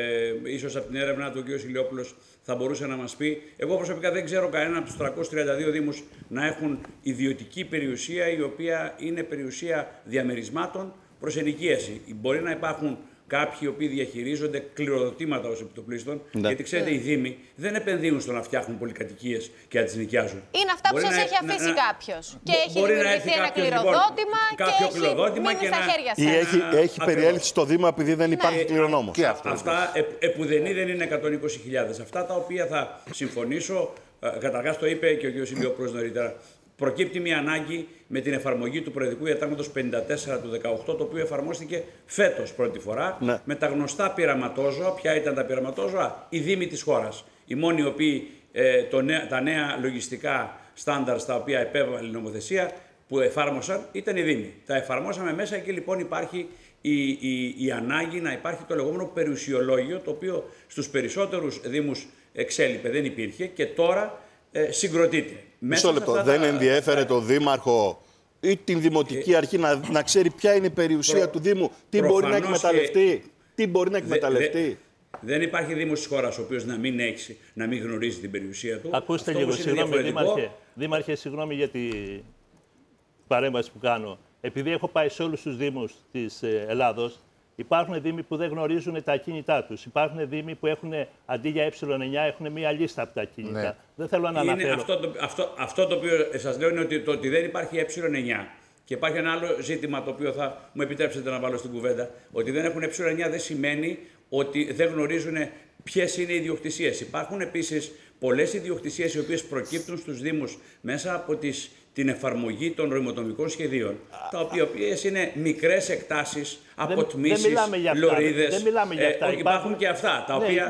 Ίσως από την έρευνα του κ. Ηλιόπουλος θα μπορούσε να μας πει. Εγώ προσωπικά δεν ξέρω κανένα από τους 332 Δήμους να έχουν ιδιωτική περιουσία η οποία είναι περιουσία διαμερισμάτων προς ενοικίαση. Μπορεί να υπάρχουν κάποιοι οι οποίοι διαχειρίζονται κληροδοτήματα ως επιτοπλίστων, γιατί ξέρετε οι Δήμοι δεν επενδύουν στο να φτιάχνουν πολυκατοικίες και να τις νοικιάζουν. Είναι αυτά που σας έχει αφήσει κάποιος. Και έχει δημιουργηθεί ένα κληροδότημα και έχει μείνει στα χέρια σας. Ή έχει περιέλθει στο Δήμο επειδή δεν υπάρχει κληρονόμος. Και αυτό. Αυτά επουδενή δεν είναι 120.000. Αυτά τα οποία θα συμφωνήσω, καταρχάς το είπε και ο κ. Ηλιόπουλος νωρίτερα. Προκύπτει μια ανάγκη με την εφαρμογή του Προεδρικού Διατάγματος 54 του 2018, το οποίο εφαρμόστηκε φέτος πρώτη φορά, με τα γνωστά πειραματόζωα. Ποια ήταν τα πειραματόζωα? Οι Δήμοι της χώρας. Οι μόνοι οι οποίοι τα νέα λογιστικά στάνταρ στα οποία επέβαλε η νομοθεσία που εφάρμοσαν ήταν οι Δήμοι. Τα εφαρμόσαμε μέσα και λοιπόν υπάρχει η ανάγκη να υπάρχει το λεγόμενο περιουσιολόγιο, το οποίο στους περισσότερους Δήμους εξέλιπε, δεν υπήρχε και τώρα συγκροτείται. Μισό λεπτό. Δεν ενδιέφερε το Δήμαρχο ή την Δημοτική Αρχή να ξέρει ποια είναι η περιουσία του Δήμου, τι μπορεί να εκμεταλλευτεί? Τι μπορεί να εκμεταλλευτεί? Δεν υπάρχει Δήμος της χώρας ο οποίος να μην γνωρίζει την περιουσία του. Ακούστε λίγο, συγγνώμη, Δήμαρχε, συγγνώμη για την παρέμβαση που κάνω. Επειδή έχω πάει σε όλους τους Δήμους της Ελλάδος Υπάρχουν δήμοι που δεν γνωρίζουν τα ακίνητά τους. Υπάρχουν δήμοι που έχουν αντί για ε9 έχουν μία λίστα από τα ακίνητα. Ναι. Δεν θέλω να αναφέρω. Αυτό το οποίο σας λέω είναι ότι δεν υπάρχει ε9. Και υπάρχει ένα άλλο ζήτημα το οποίο θα μου επιτρέψετε να βάλω στην κουβέντα. Ότι δεν έχουν ε9 δεν σημαίνει ότι δεν γνωρίζουν ποιες είναι οι ιδιοκτησίες. Υπάρχουν επίσης πολλές ιδιοκτησίες οι οποίες προκύπτουν στους Δήμους μέσα από την εφαρμογή των ροιμοτομικών σχεδίων, τα οποίες είναι μικρές εκτάσεις, αποτμήσεις, λωρίδες. Δεν μιλάμε για αυτά. Υπάρχουν και αυτά, τα οποία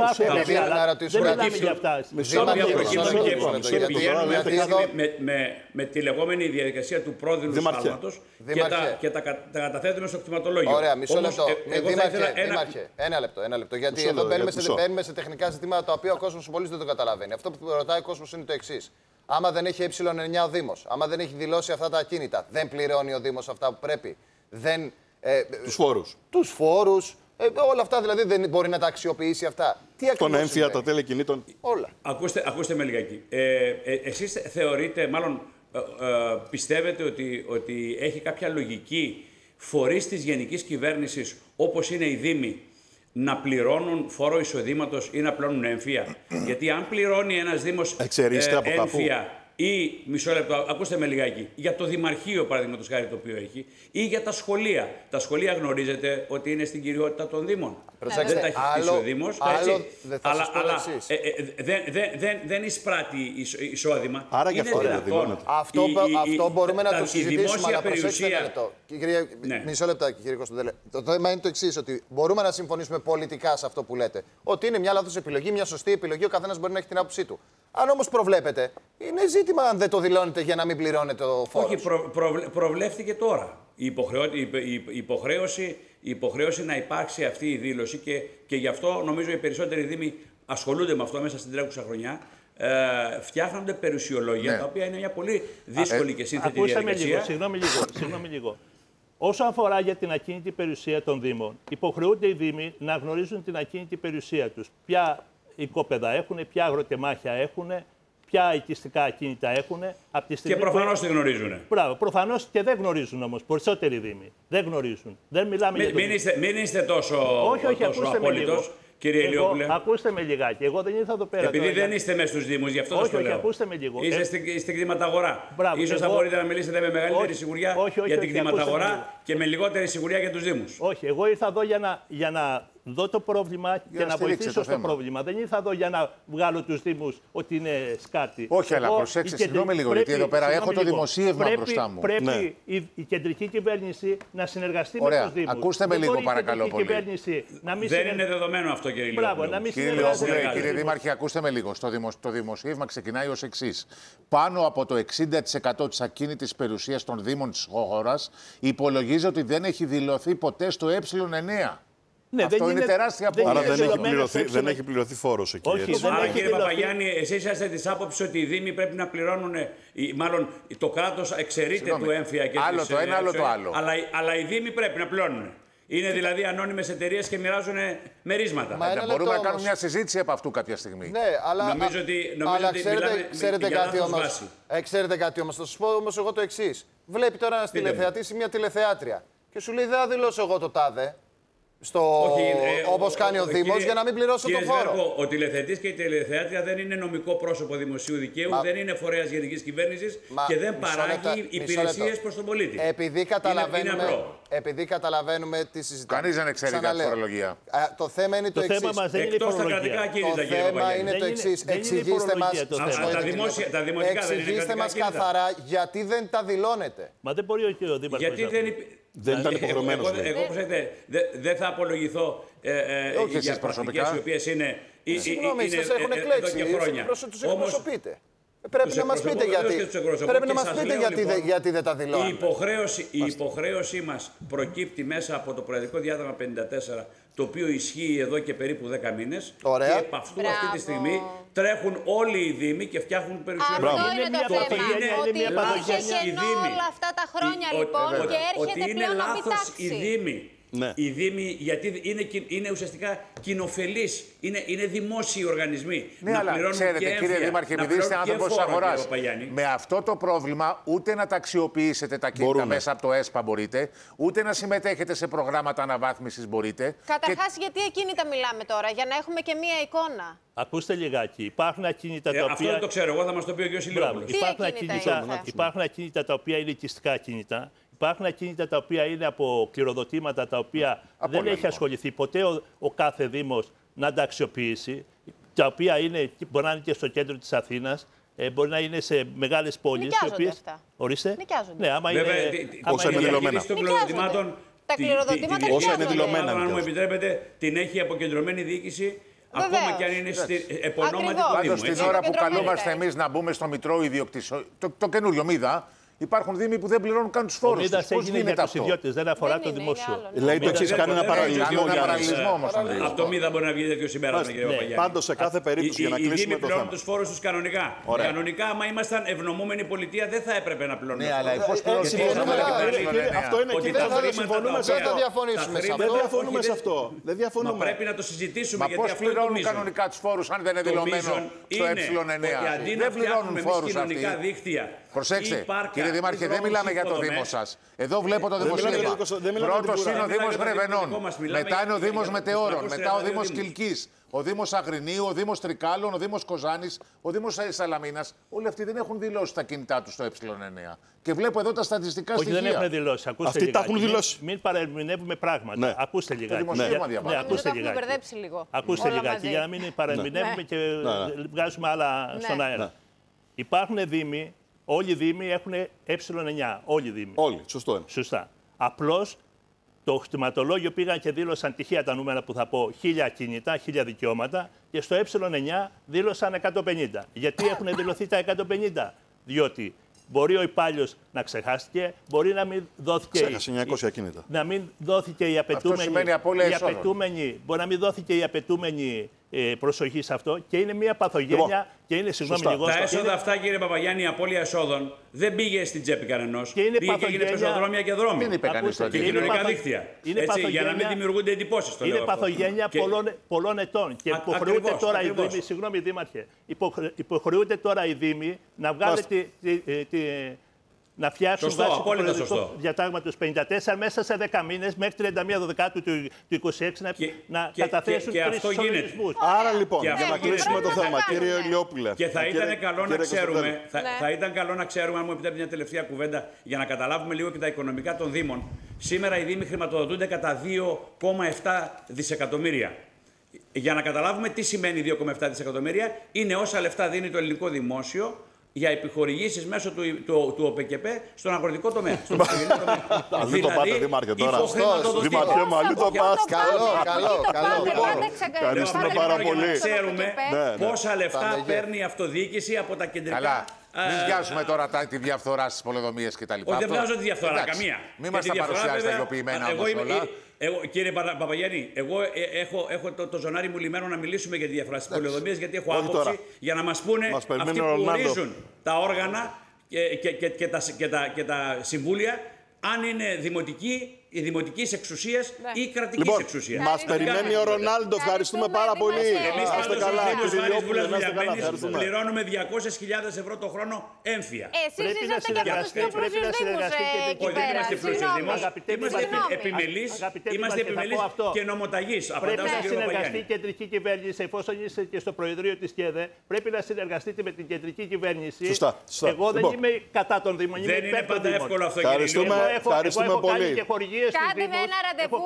προκύπτουν και πηγαίνουν με τη λεγόμενη διαδικασία του πρόδειλου σφάλματος και τα καταθέτουμε στο κτηματολόγιο. Ωραία, μισό λεπτό. Δήμαρχε, ένα λεπτό. Γιατί εδώ μπαίνουμε σε τεχνικά ζητήματα τα οποία ο κόσμος πολύ δεν το καταλαβαίνει. Αυτό που ρωτάει ο κόσμος είναι το εξής. Άμα δεν έχει ε9 ο Δήμος, άμα δεν έχει δηλώσει αυτά τα ακίνητα, δεν πληρώνει ο Δήμος αυτά που πρέπει. Τους φόρους. Τους φόρους, όλα αυτά δηλαδή δεν μπορεί να τα αξιοποιήσει αυτά. Τι τον έμφυα, τα τελεκινήτων. Όλα. Ακούστε με λιγάκι. Εσείς θεωρείτε, μάλλον πιστεύετε ότι έχει κάποια λογική φορείς της γενικής κυβέρνησης, όπως είναι οι Δήμοι, να πληρώνουν φόρο εισοδήματος ή να πληρώνουν έμφυα? Γιατί αν πληρώνει ένας Δήμος έμφυα ή, μισό λεπτό, ακούστε με λιγάκι, για το Δημαρχείο παραδείγματος χάρη το οποίο έχει, ή για τα σχολεία. Τα σχολεία γνωρίζετε ότι είναι στην κυριότητα των Δήμων. Προσέξτε, δεν τα έχει χτίσει ο Δήμος. Αλλά δεν εισπράττει εισόδημα. Άρα γι' αυτό δεν δηλώνεται. Αυτό μπορούμε να το συζητήσουμε. Η δημόσια περιουσία. Μισό λεπτάκι, κύριε Κωνσταντέλε. Το θέμα είναι το εξής, ότι μπορούμε να συμφωνήσουμε πολιτικά σε αυτό που λέτε. Ότι είναι μια λάθος επιλογή, μια σωστή επιλογή, ο καθένας μπορεί να έχει την άποψή του. Αν όμως προβλέπετε, είναι ζήτημα αν δεν το δηλώνετε για να μην πληρώνετε το φόρο. Όχι, προβλέφθηκε τώρα. Η υποχρέωση να υπάρξει αυτή η δήλωση και γι' αυτό νομίζω οι περισσότεροι Δήμοι ασχολούνται με αυτό μέσα στην τρέχουσα χρονιά. Φτιάχνονται περιουσιολόγια, τα οποία είναι μια πολύ δύσκολη και σύνθετη διαδικασία. Συγγνώμη λίγο. Όσον αφορά για την ακίνητη περιουσία των Δήμων, υποχρεούνται οι Δήμοι να γνωρίζουν την ακίνητη περιουσία τους. Ποια οικόπεδα έχουν, ποια αγροτεμάχια έχουν, ποια οικιστικά ακίνητα έχουν. Και προφανώς δεν γνωρίζουν. Μπράβο, προφανώς και δεν γνωρίζουν όμως. Περισσότεροι Δήμοι δεν γνωρίζουν. Δεν μιλάμε για μην είστε τόσο απόλυτος. Κύριε Ηλιόπουλε. Ακούστε με λιγάκι. Εγώ δεν ήρθα εδώ πέρα. Επειδή δεν είστε μέσα στους Δήμους, γι' αυτό σας το λέω. Ακούστε με λίγο. Είστε στην κτηματαγορά. Ίσως θα μπορείτε να μιλήσετε με μεγαλύτερη σιγουριά για την κτηματαγορά και με λιγότερη σιγουριά για τους Δήμους. Όχι, εγώ ήρθα εδώ για να δω το πρόβλημα και να βοηθήσω στο πρόβλημα. Δεν ήρθα εδώ για να βγάλω τους Δήμους ότι είναι σκάτι. Όχι, αλλά προσέξτε, συγγνώμη λίγο, γιατί εδώ πέρα έχω το δημοσίευμα μπροστά μου. Πρέπει η κεντρική κυβέρνηση να συνεργαστεί με τους Δήμους. Ακούστε με λίγο, παρακαλώ πολύ. Δεν είναι δεδομένο αυτό, κύριε Ηλιόπουλε. Κύριε Δήμαρχε, ακούστε με λίγο. Το δημοσίευμα ξεκινάει ως εξής. Πάνω από το 60% της ακίνητης περιουσίας των Δήμων της χώρας υπολογίζει ότι δεν έχει δηλωθεί ποτέ στο ε9. Ναι, αυτό είναι τεράστια απώλεια. Άρα δεν έχει πληρωθεί φόρος εκεί. Άρα, κύριε Παπαγιάννη, εσείς είστε της άποψης ότι οι Δήμοι πρέπει να πληρώνουν, μάλλον το κράτος εξαιρείται του έμφυα και άλλο το ένα, άλλο το άλλο. Αλλά οι Δήμοι πρέπει να πληρώνουν. Είναι δηλαδή ανώνυμες εταιρείες και μοιράζουν μερίσματα. Μπορούμε να κάνουμε μια συζήτηση από αυτού κάποια στιγμή. Ναι, αλλά νομίζω ότι ξέρετε κάτι όμως. Ξέρετε κάτι όμως. Θα σας πω όμως εγώ το εξής. Βλέπει τώρα ένας τηλεθεατής ή μια τηλεθεάτρια και σου λέει δεν θα δηλώσω εγώ το τάδε. Όπως κάνει ο Δήμος για να μην πληρώσω το φόρο. Βέρκο, ο τηλεθεατής και η τηλεθεάτρια δεν είναι νομικό πρόσωπο δημοσίου δικαίου, δεν είναι φορέας γενικής κυβέρνησης και δεν παράγει υπηρεσίες προς τον πολίτη. Επειδή καταλαβαίνουμε τι συζητάμε. Κανείς δεν ξέρει κάτι φορολογία. Το θέμα είναι το εξής. Εκτός τα κρατικά ακίνητα, κύριε Παπαγιάννη. Το θέμα είναι το εξής. Εξηγήστε μας καθαρά γιατί δεν τα δηλώνετε. Μα δεν μπορεί ο Δήμαρχος. Δεν ήταν υποχρεωμένος. Εγώ δεν θα απολογηθώ για πρακτικές οι οποίες είναι σας έχουν εκλέξει, τους εκπροσωπείτε. Πρέπει να μας πείτε γιατί δεν τα δηλώνετε. Η υποχρέωσή μας προκύπτει μέσα από το Προεδρικό Διάταγμα 54, το οποίο ισχύει εδώ και περίπου 10 μήνες. Ωραία. Και από αυτού αυτή τη στιγμή τρέχουν όλοι οι Δήμοι και φτιάχνουν περιουσιολόγια. Αυτό είναι το θέμα. Ότι υπήρχε κενό όλα αυτά τα χρόνια λοιπόν και έρχεται πλέον να οι Δήμοι Ναι. Οι δήμοι, γιατί είναι ουσιαστικά κοινοφελείς, είναι δημόσιοι οργανισμοί. Ναι, να αλλά πληρώνουν ξέρετε, και έμφυα, κύριε Δήμαρχε, να επειδή είστε πληρώνουν και άνθρωπος της φόρο, αγοράς, κύριε Παπαγιάννη. με αυτό το πρόβλημα ούτε να ταξιοποιήσετε τα κίνητα μέσα από το ΕΣΠΑ μπορείτε, ούτε να συμμετέχετε σε προγράμματα αναβάθμισης μπορείτε. Καταρχάς, γιατί ακίνητα μιλάμε τώρα, για να έχουμε και μία εικόνα. Ακούστε λιγάκι. Υπάρχουν ακίνητα τα οποία. Αυτό δεν το ξέρω εγώ, θα μας το πει ο κ. Ηλιόπουλος. Υπάρχουν ακίνητα τα οποία είναι οικιστικά ακίνητα. Υπάρχουν ακίνητα τα οποία είναι από κληροδοτήματα τα οποία δεν έχει ασχοληθεί ποτέ ο κάθε Δήμος να τα αξιοποιήσει. Τα οποία μπορεί να είναι και στο κέντρο της Αθήνας, μπορεί να είναι σε μεγάλες πόλεις. Νοικιάζονται αυτά. Ορίστε. Νοικιάζονται. Ναι, άμα Βέβαια, όσα είναι δηλωμένα. των κληροδοτημάτων. Τα κληροδοτήματα νοικιάζονται. Αν μου επιτρέπετε, την έχει αποκεντρωμένη διοίκηση. Ακόμα και αν είναι επωνόματι του Δήμου. Πάντως, την ώρα που καλούμαστε εμείς να μπούμε στο Μητρό Ιδιοκτησιών, το καινούριο Μίδα, υπάρχουν δήμοι που δεν πληρώνουν καν τους φόρους. Ο Μίδας έγινε για τους ιδιώτες, δεν αφορά το δημόσιο. Λέει το εξής, κάνει ένα παραλληλισμό όμως. Από το Μίδα μπορεί να βγει τέτοιο συμπέρασμα, κύριε Παπαγιάννη. Πάντως, σε κάθε περίπτωση, για να κλείσουμε το θέμα. Οι δήμοι πληρώνουν τους φόρους τους κανονικά. Κανονικά, άμα ήμασταν ευνομούμενη πολιτεία, δεν θα έπρεπε να πληρώνουν. Ναι, αλλά πώς πληρώνουν. Αυτό είναι και δεν συμφωνούμε σε αυτό. Δεν διαφωνούμε σε αυτό. Μα πρέπει να το συζητήσουμε. Μα πώς πληρώνουν κανονικά τους φόρους αν δεν είναι δηλωμένο στο ε9. Δεν πληρώνουν φόρους αυτοί. Προσέξτε, κύριε Δήμαρχε, δεν μιλάμε για το Δήμο σας. Εδώ βλέπω το δημοσίευμα. Πρώτος είναι ο Δήμος Γρεβενών, μετά είναι ο Δήμος Μετεώρων, μετά ο Δήμος Κιλκής, ο Δήμος Αγρινίου, ο Δήμος Τρικάλων, ο Δήμος Κοζάνης, ο Δήμος Σαλαμίνας. Όλοι αυτοί δεν έχουν δηλώσει τα κινητά τους στο ε9. Και βλέπω εδώ τα στατιστικά στοιχεία. Όχι, δεν έχουν δηλώσει. Αυτοί τα έχουν δηλώσει. Μην παρεμηνεύουμε πράγματα. Ναι. Ακούστε λιγάκι. Ακούστε λιγάκι. Ακούστε λιγάκι για να μην παρεμηνεύουμε και βγάζουμε άλλα στον αέρα. Υπάρχουν δήμοι. Όλοι οι δήμοι έχουν ε9. Όλοι οι δήμοι. Όλοι, σωστό είναι. Σωστά. Απλώς το κτηματολόγιο πήγαν και δήλωσαν τυχαία τα νούμερα που θα πω 1000 κινητά, 1000 δικαιώματα και στο ε9 δήλωσαν 150. Γιατί έχουν δηλωθεί τα 150? Διότι μπορεί ο υπάλληλος να ξεχάστηκε, μπορεί να μην δόθηκε. Ξέχασε 900 ακίνητα. Να μην δόθηκε η απαιτούμενη. Μπορεί να μην δόθηκε η απαιτούμενη προσοχή σε αυτό και είναι μια παθογένεια και είναι συγγνώμη λίγο. Τα έσοδα αυτά, κύριε Παπαγιάννη, η απώλεια εσόδων δεν πήγε στην τσέπη κανενός. Πήγε και έγινε πεζοδρόμια και δρόμοι. Δεν είπε κανείς και κοινωνικά δίκτυα. Έτσι, για να μην δημιουργούνται εντυπώσεις. Είναι παθογένεια πολλών ετών. Και υποχρεούνται τώρα οι δήμοι, συγγνώμη Δήμαρχε, υποχρεούνται τώρα οι δήμοι να βγάλουν να φτιάξουν βάσει του διατάγματος 54 μέσα σε 10 μήνες μέχρι 31 Δεκάτου του 2026 να καταθέσουν 3 ισολογισμούς. Άρα λοιπόν, για να κλείσουμε το θέμα, κύριε Ηλιόπουλε. Και θα ήταν καλό να ξέρουμε, θα ήταν καλό να ξέρουμε, αν μου επιτρέπετε μια τελευταία κουβέντα, για να καταλάβουμε λίγο και τα οικονομικά των Δήμων. Σήμερα οι Δήμοι χρηματοδοτούνται κατά 2,7 δισεκατομμύρια. Για να καταλάβουμε τι σημαίνει 2,7 δισεκατομμύρια, είναι όσα λεφτά δίνει το ελληνικό δημόσιο για επιχορηγήσεις μέσω του ΟΠΚΠ στον αγροτικό τομέα. Αλλού το πάτε, Δήμαρχε, τώρα. Δήμαρχε, αλλού το πάτε. Καλό. Ευχαριστούμε πάρα πολύ. Ξέρουμε πόσα λεφτά παίρνει η αυτοδιοίκηση από τα κεντρικά. Καλά. Μην βιάζουμε τώρα τη διαφθορά στις πολεοδομίες κτλ. Όχι, δεν βγάζω τη διαφθορά, καμία. Μην μας τα παρουσιάζετε υλοποιημένα όμως όλα. Κύριε Παπαγιάννη, εγώ έχω το ζωνάρι μου λυμμένο να μιλήσουμε για τη διαφορά στις πολεοδομίες, γιατί έχω άποψη για να μας πούνε αυτοί που ορίζουν τα όργανα και τα συμβούλια, αν είναι η δημοτική εξουσία ή κρατική εξουσία. Μας περιμένει ο Ρονάλντο. Ευχαριστούμε πάρα πολύ. Εμείς πληρώνουμε 200.000 ευρώ το χρόνο έμφυα. Εσείς είσαστε και από τους πιο πλούσιους δήμους εκεί πέρα. Δεν είμαστε πλούσιους δήμους. Είμαστε επιμελείς και νομοταγείς. Πρέπει να συνεργαστεί η κεντρική κυβέρνηση, εφόσον είστε και στο Προεδρείο της ΚΕΔΕ, πρέπει να συνεργαστείτε με την κεντρική κυβέρνηση. Εγώ δεν είμαι κατά των Δήμων. Δεν είναι πάντα εύκολο αυτό, κύριε Ευχαριστούμε πολύ. Κάντε με ένα ραντεβού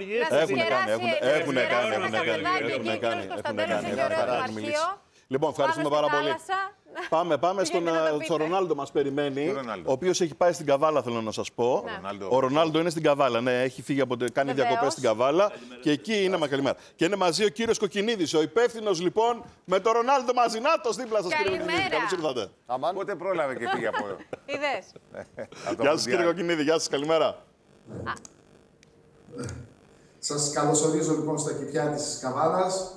να συγκεράσει. Λοιπόν, ευχαριστούμε πάρα πολύ. Πάμε στον Ρονάλντο, μας περιμένει. Ο οποίος έχει πάει στην Καβάλα, θέλω να σας πω. Ο Ρονάλντο είναι στην Καβάλα. Ναι, έχει φύγει κάνει διακοπές στην Καβάλα. Και εκεί είναι καλημέρα. Και είναι μαζί ο κύριος Κοκκινίδης, ο υπεύθυνος λοιπόν με τον Ρονάλντο μαζί. Νάτος δίπλα σας, κύριε Κοκκινίδη. Καλώς ήρθατε. Πότε πρόλαβε και πήγε από εδώ. Είδες. Γεια σας, κύριε Κοκκινίδη. Γεια σας, καλημέρα. Σας καλωσορίζω λοιπόν στα κοιτιά της Καβάλας.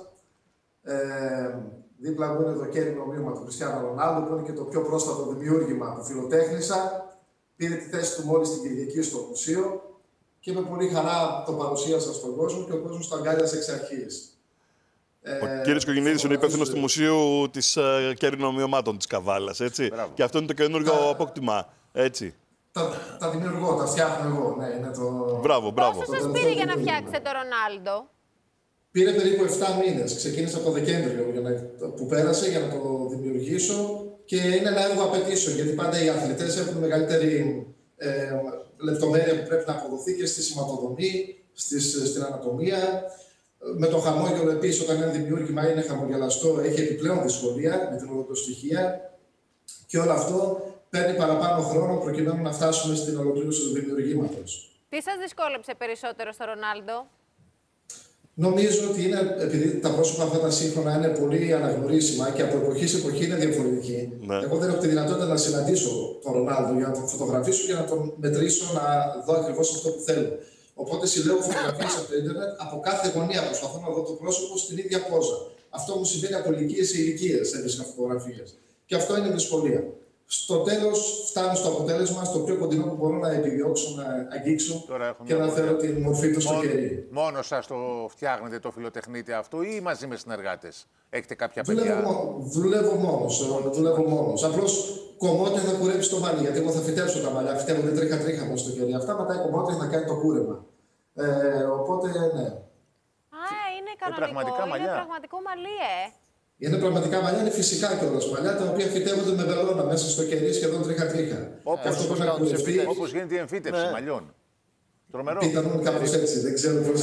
Δίπλα μου είναι το κέρινο ομοίωμα του Κριστιάνου Ρονάλντο, που είναι και το πιο πρόσφατο δημιούργημα που φιλοτέχνησα. Πήρε τη θέση του μόλις την Κυριακή στο μουσείο και με πολύ χαρά το παρουσίασα στον κόσμο και ο κόσμος το αγκάλιασε εξ αρχής. Ο κύριος Κογινίδης είναι υπεύθυνος του Μουσείου της Κέρινο-Ομοιωμάτων της Καβάλας, έτσι. Μπράβο. Και αυτό είναι το καινούργιο απόκτημα, έτσι. Τα δημιουργώ, τα φτιάχνω εγώ. Ναι, είναι το... Μπράβο, μπράβο. Πόσο σας πήρε για να φτιάξετε το Ρονάλντο? Πήρε περίπου 7 μήνες. Ξεκίνησα από το Δεκέμβριο που πέρασε για να το δημιουργήσω και είναι ένα έργο απαιτήσεων, γιατί πάντα οι αθλητές έχουν μεγαλύτερη λεπτομέρεια που πρέπει να αποδοθεί και στη σηματοδομή, στην ανατομία. Με το χαμόγελο επίσης, όταν ένα δημιούργημα είναι χαμογελαστό, έχει επιπλέον δυσκολία με την οδοντοστοιχεία και όλο αυτό παίρνει παραπάνω χρόνο προκειμένου να φτάσουμε στην ολοκλήρωση του δημιουργήματος. Τι σας δυσκόλεψε περισσότερο στο Ρονάλντο? Νομίζω ότι είναι, επειδή τα πρόσωπα αυτά τα σύγχρονα είναι πολύ αναγνωρίσιμα και από εποχή σε εποχή είναι διαφορετική. Ναι. Εγώ δεν έχω τη δυνατότητα να συναντήσω τον Ρονάλντο για να τον φωτογραφίσω και να τον μετρήσω, να δω ακριβώς αυτό που θέλω. Οπότε συλλέγω φωτογραφίες από το ίντερνετ, από κάθε γωνία προσπαθώ να δω το πρόσωπο στην ίδια πόζα. Αυτό μου συμβαίνει από ηλικίες σε ηλικίες, έβρισκα φωτογραφίες. Και αυτό είναι δυσκολία. Στο τέλος φτάνω στο αποτέλεσμα, στο πιο κοντινό που μπορώ να επιδιώξω, να αγγίξω και να φέρω την μορφή του στο κερί. Μόνο σας το φτιάχνετε το φιλοτεχνίτε αυτό ή μαζί με συνεργάτες? Έχετε κάποια παιδιά? Δουλεύω μόνος. Απλώς κομμότια θα κουρέψει το μαλλί, γιατί εγώ θα φυτέψω τα μαλλιά. Φυτεύονται τρίχα-τρίχα μέσα στο κερί. Αυτά μετά η κομμότια θα κάνει το κούρεμα. Οπότε, ναι. Είναι κανονικό, είναι πραγματικό μαλλί, Είναι πραγματικά μαλλιά, είναι φυσικά κιόλας μαλλιά, τα οποία φυτεύονται με βελόνα μέσα στο κερί σχεδόν τρίχα-τρίχα. Όπως γίνεται η εμφύτευση μαλλιών. Τρομερό. Πιθανόν κάπως έτσι, δεν ξέρω πώς.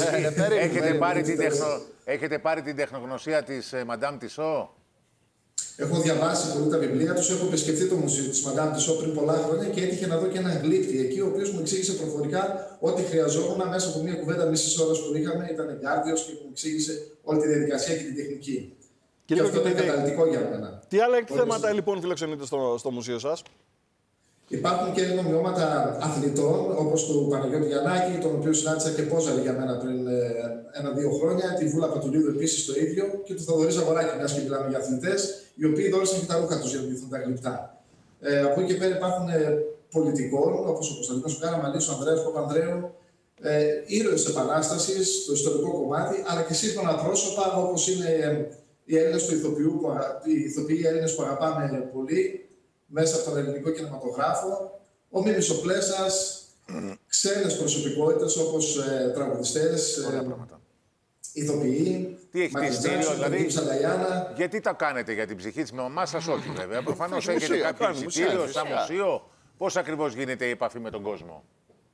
Έχετε πάρει την τεχνογνωσία της Madame Tissot? Έχω διαβάσει πολύ τα βιβλία τους, έχω επισκεφτεί το μουσείο της Madame Tissot πριν πολλά χρόνια και έτυχε να δω και έναν γλύπτη εκεί, ο οποίος μου εξήγησε προφορικά ό,τι χρειαζόμουν μέσα από μια κουβέντα μισής ώρας που είχαμε. Ήταν εγκάρδιος και μου εξήγησε όλη τη διαδικασία και την τεχνική. Και αυτό είναι καταλυτικό για μένα. Τι άλλα θέματα λοιπόν φιλοξενείτε στο μουσείο σας? Υπάρχουν και νομιώματα αθλητών, όπως του Παναγιώτη Γιαννάκη, τον οποίο συνάντησα και πόζαρε για μένα πριν 1-2 χρόνια. Τη Βούλα Πατουλίδου επίσης το ίδιο. Και του Θοδωρή Ζαγοράκη, μιας και μιλάμε για αθλητές, οι οποίοι δώρισαν και τα ρούχα τους για να ντυθούν τα γλυπτά. Από εκεί και πέρα υπάρχουν πολιτικών, όπως ο Κωνσταντίνος Καραμανλής, ο Ανδρέας Παπανδρέου, ήρωες της Επανάστασης, το ιστορικό κομμάτι, αλλά και σύγχρονα πρόσωπα όπως είναι οι Έλληνες του οι ηθοποιοί Έλληνες που αγαπάμε πολύ μέσα από τον ελληνικό κινηματογράφο, ο Μίμης ο Πλέσας, ξένες προσωπικότητες όπως τραγουδιστές, ηθοποιοί, τι έχει εισιτήριο, δηλαδή, γιατί τα κάνετε για την ψυχή της μαμάς σας? Όχι βέβαια, προφανώς έχετε κάποιο εισιτήριο στα μουσείο. Πώς ακριβώς γίνεται η επαφή με τον κόσμο?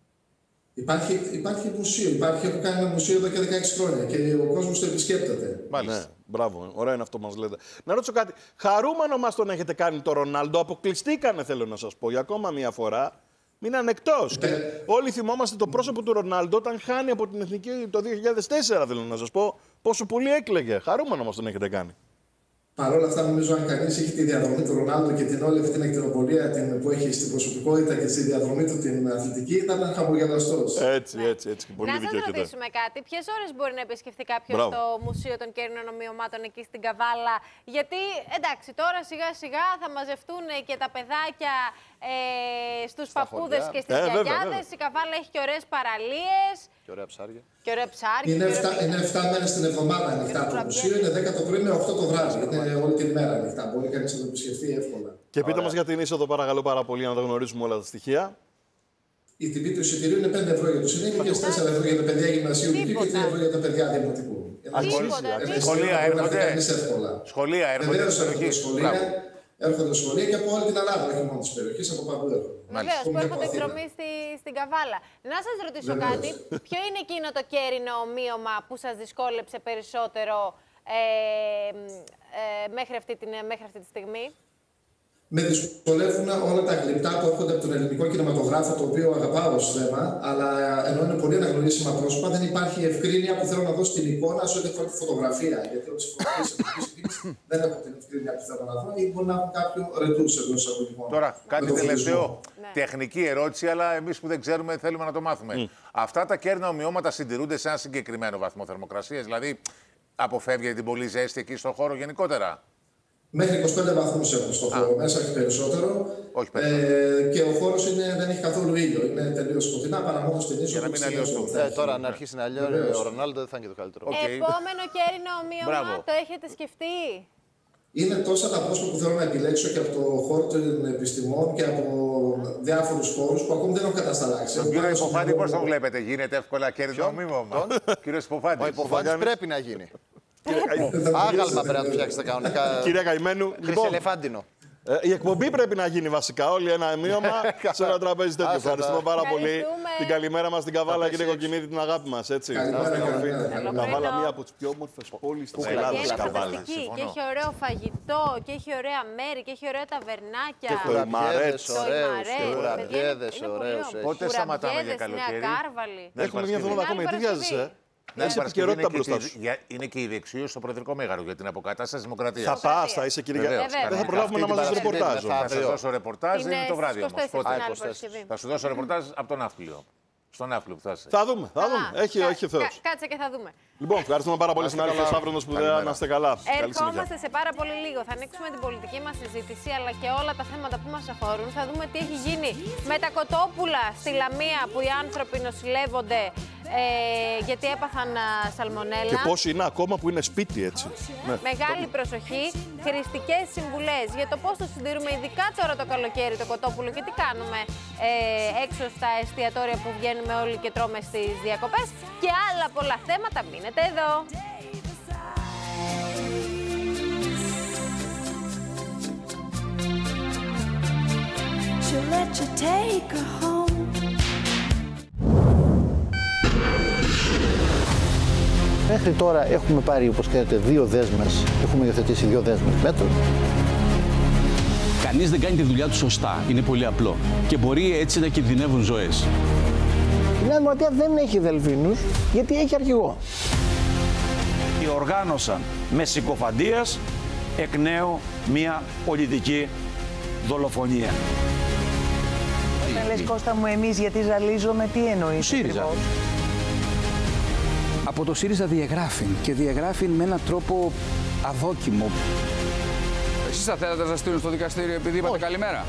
Υπάρχει μουσείο, έχω κάνει ένα μουσείο εδώ και 16 χρόνια και ο κόσμος το επισκέπτεται. Ναι, μπράβο, ωραίο είναι αυτό που μας λέτε. Να ρωτήσω κάτι, χαρούμενο μας τον έχετε κάνει το Ρονάλντο, αποκλειστήκανε θέλω να σας πω για ακόμα μία φορά, μείναν εκτός. Και όλοι θυμόμαστε το πρόσωπο του Ρονάλντο όταν χάνει από την Εθνική το 2004 θέλω να σας πω, πόσο πολύ έκλαιγε, χαρούμενο μας τον έχετε κάνει. Παρ' όλα αυτά, νομίζω αν κανείς έχει τη διαδρομή του Ρονάλντο και την όλη αυτή την ακτινοπολία που έχει στην προσωπικότητα και στη διαδρομή του την αθλητική, ήταν χαμογελαστός. Έτσι. Πολύ να σας ρωτήσουμε κάτι. Ποιες ώρες μπορεί να επισκεφθεί κάποιος το Μουσείο των Κέρινων Ομοιωμάτων εκεί στην Καβάλα? Γιατί εντάξει, τώρα σιγά-σιγά θα μαζευτούν και τα παιδάκια στους παππούδες και στις γιαγιάδες. Η Καβάλα έχει και ωραίες παραλίες. Και ωραία ψάρια. Είναι 7 μέρες την εβδομάδα ανοιχτά το μουσείο, είναι 10 το πρωί με 8 το βράδυ. Είναι όλη την μέρα ανοιχτά. Μπορεί κανείς να το επισκεφτεί εύκολα. Και πείτε μας για την είσοδο, παρακαλώ πάρα πολύ, να τα γνωρίζουμε όλα τα στοιχεία. Η τιμή του εισιτηρίου είναι 5 ευρώ για τους ενήλικες, 4 ευρώ για τα παιδιά γυμνασίου και 3 ευρώ για τα παιδιά δημοτικού. Σχολεία έρχονται. Έρχονται σχολεία και από όλη την Ελλάδα, όχι μόνο τις περιοχές, από παντού έρχονται. Βεβαίως, που έρχονται εκδρομή στην Καβάλα. Να σας ρωτήσω κάτι, ποιο είναι εκείνο το κέρινο ομοίωμα που σας δυσκόλεψε περισσότερο μέχρι αυτή τη στιγμή? Με δυσκολεύουν όλα τα γλυπτά που έρχονται από τον ελληνικό κινηματογράφο, το οποίο αγαπάω ως θέμα, αλλά ενώ είναι πολύ αναγνωρίσιμα πρόσωπα, δεν υπάρχει ευκρίνεια που θέλω να δω στην εικόνα σε ό,τι αφορά τη φωτογραφία. Γιατί όλες οι φωτογραφίες δεν έχω την ευκρίνεια που θέλω να δω ή μπορεί να έχω κάποιο ρετούς εντός εισαγωγικών. Τώρα, κάτι τελευταίο. Τεχνική ερώτηση, αλλά εμείς που δεν ξέρουμε θέλουμε να το μάθουμε. Αυτά τα κέρνα ομοιώματα συντηρούνται σε ένα συγκεκριμένο βαθμό θερμοκρασίας, δηλαδή αποφεύγετε την πολύ ζέστη εκεί στον χώρο γενικότερα? Μέχρι 25 βαθμούς έχουμε στο χώρο μέσα, όχι περισσότερο. Όχι περισσότερο. Και ο χώρος δεν έχει καθόλου ήλιο. Είναι τελείως σκοτεινά, παρά μόνο στην ίσο. Για να μην αλλοιώσουμε. Τώρα να αρχίσει να αλλοιώσει ο Ρονάλντο δεν θα είναι και το καλύτερο. Επόμενο κέρινο ομοίωμα, το έχετε σκεφτεί? Είναι τόσα τα πρόσωπα που θέλω να επιλέξω και από το χώρο των επιστημών και από διάφορους χώρους που ακόμη δεν έχω κατασταλάξει. Τον κύριο Υποφάντη, πώς το βλέπετε, γίνεται εύκολα κέρδο ομοίωμα? Κύριος Υποφάντη. Ο Υποφάντη πρέπει να γίνει. Άγαλμα πρέπει να το φτιάξετε κανονικά. Κυρία Καημένου, Χρυσελεφάντινο. Η εκπομπή πρέπει να γίνει βασικά. Όλοι ένα ομοίωμα σε ένα τραπέζι τέτοιο. Ευχαριστούμε πάρα πολύ. Την καλημέρα μας στην Καβάλα, κύριε Κοκκινίδη, την αγάπη μας. Καβάλα, μία από τις πιο όμορφες πόλεις της Ελλάδας. Είναι φανταστική και έχει ωραίο φαγητό και έχει ωραία μέρη και έχει ωραία ταβερνάκια. Και κουραμπιέδες ωραίους. Πότε σταματάμε για καλοκαίρι? Έχουμε μια εβδομάδα ακόμα. Τι βιάζεσαι? Έχει επικαιρότητα μπροστά σου. Είναι και η δεξίωση στο Προεδρικό Μέγαρο για την αποκατάσταση της Δημοκρατίας. Θα πας, θα είσαι κύριε. Δεν θα προλάβουμε να μας δώσει ρεπορτάζ. Θα σου δώσω ρεπορτάζ, είναι το βράδυ όμως. Θα σου δώσω ρεπορτάζ από τον Ναύπλιο. Στον Ναύπλιο που θα είσαι. Θα δούμε. Έχει ο Θεός. Κάτσε και θα δούμε. Λοιπόν, ευχαριστούμε πάρα πολύ συνάδελφε Σαύρονος σπουδαία. Να είστε καλά. Ερχόμαστε σε πάρα πολύ λίγο. Θα ανοίξουμε την πολιτική μας συζήτηση αλλά και όλα τα θέματα που μας αφορούν. Θα δούμε τι έχει γίνει με τα κοτόπουλα στη Λαμία που οι άνθρωποι νοσηλεύονται γιατί έπαθαν σαλμονέλα. Και πώς είναι ακόμα που είναι σπίτι, έτσι. Μεγάλη προσοχή, χρηστικές συμβουλές για το πώς το συντηρούμε, ειδικά τώρα το καλοκαίρι, το κοτόπουλο και τι κάνουμε έξω στα εστιατόρια που βγαίνουμε όλοι και τρώμε στις διακοπές και άλλα πολλά θέματα. Μείνετε εδώ. Μέχρι τώρα έχουμε πάρει, όπως ξέρετε, 2 δέσμες. Έχουμε υιοθετήσει 2 δέσμες μέτρων. Κανείς δεν κάνει τη δουλειά του σωστά. Είναι πολύ απλό. Και μπορεί έτσι να κινδυνεύουν ζωές. Η Νέα Δημοκρατία δεν έχει δελφίνους, γιατί έχει αρχηγό. Διοργάνωσαν με συκοφαντίας εκ νέου μια πολιτική δολοφονία. Όταν λες Κώστα μου εμείς γιατί ζαλίζομαι, τι εννοείς? ΣΥΡΙΖΑ. Από το ΣΥΡΙΖΑ διαγράφει και διαγράφει με έναν τρόπο αδόκιμο. Εσείς θα θέλατε να σας στείλουν στο δικαστήριο επειδή είπατε καλημέρα?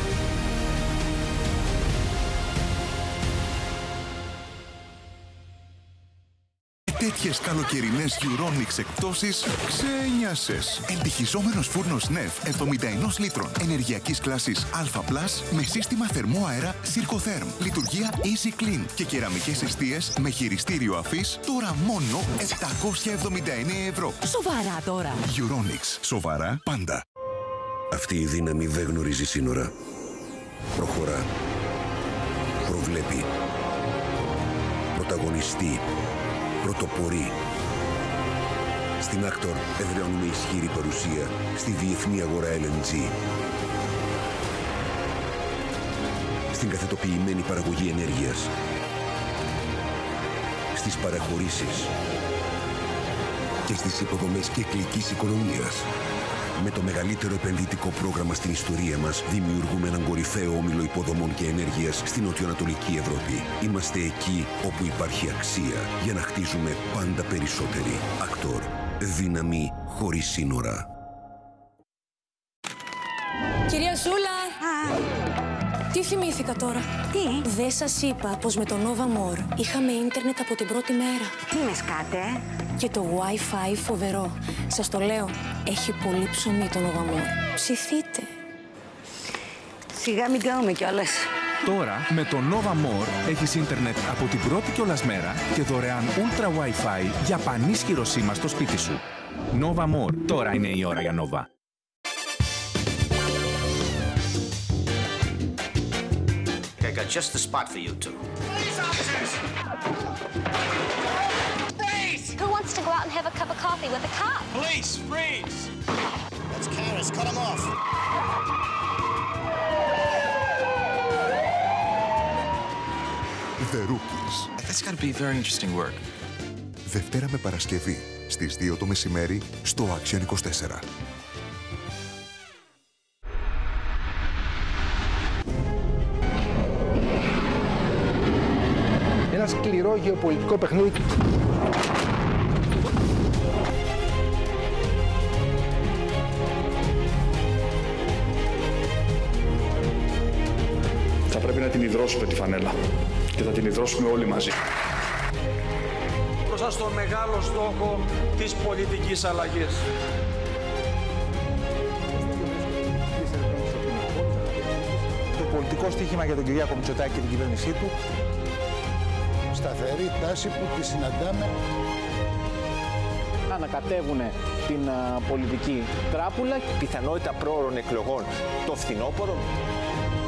Τέτοιες καλοκαιρινές Euromix εκπτώσεις ξένιασες. Εντυχιζόμενος φούρνος Νεφ 71 λίτρων ενεργειακής κλάσης Α+, με σύστημα θερμό αέρα Sircotherm, λειτουργία Easy Clean και κεραμικές εστίες με χειριστήριο αφής τώρα μόνο 779 ευρώ. Σοβαρά τώρα. Euromix. Σοβαρά πάντα. Αυτή η δύναμη δεν γνωρίζει σύνορα. Προχωρά. Προβλέπει. Πρωταγωνιστεί. Πρωτοπορεί. Στην Actor εδραιώνουμε ισχυρή παρουσία στη διεθνή αγορά LNG. Στην καθετοποιημένη παραγωγή ενέργειας. Στις παραχωρήσεις. Και στις υποδομές κυκλικής οικονομίας. Με το μεγαλύτερο επενδυτικό πρόγραμμα στην ιστορία μας, δημιουργούμε έναν κορυφαίο όμιλο υποδομών και ενέργειας στην νοτιοανατολική Ευρώπη. Είμαστε εκεί όπου υπάρχει αξία για να χτίζουμε πάντα περισσότεροι. Actor. Δύναμη χωρίς σύνορα. Κυρία Ζούλα! Τι θυμήθηκα τώρα? Τι? Δεν σας είπα πως με το Nova More είχαμε ίντερνετ από την πρώτη μέρα. Τι με σκάτε? Και το Wi-Fi φοβερό. Σας το λέω, έχει πολύ ψωμί το Nova More. Ψηθείτε. Σιγά μην κάνουμε κιόλας. Τώρα με το Nova More έχεις ίντερνετ από την πρώτη κιόλας μέρα και δωρεάν Ultra Wi-Fi για πανίσχυρο σήμα στο σπίτι σου. Nova More. Τώρα είναι η ώρα για Nova. I got just the spot for you two. Police officers! Freeze! Who wants to go out and have a cup of coffee with a cop? Police, freeze! That's Karis, cut him off. The Rookies. That's gotta be very interesting work. Δευτέρα με Παρασκευή, στις 2 το μεσημέρι, στο Action 24. Ένα σκληρό γεωπολιτικό παιχνίδι. πρέπει να την υδρώσουμε τη φανέλα και θα την υδρώσουμε όλοι μαζί. Μπροστά στο μεγάλο στόχο της πολιτικής αλλαγής. Το πολιτικό στοίχημα για τον Κυριάκο Μητσοτάκη και την κυβέρνησή του. Σταθερή τάση που τη συναντάμε. Ανακατεύουν την πολιτική τράπουλα. Πιθανότητα πρόωρων εκλογών το φθινόπωρο.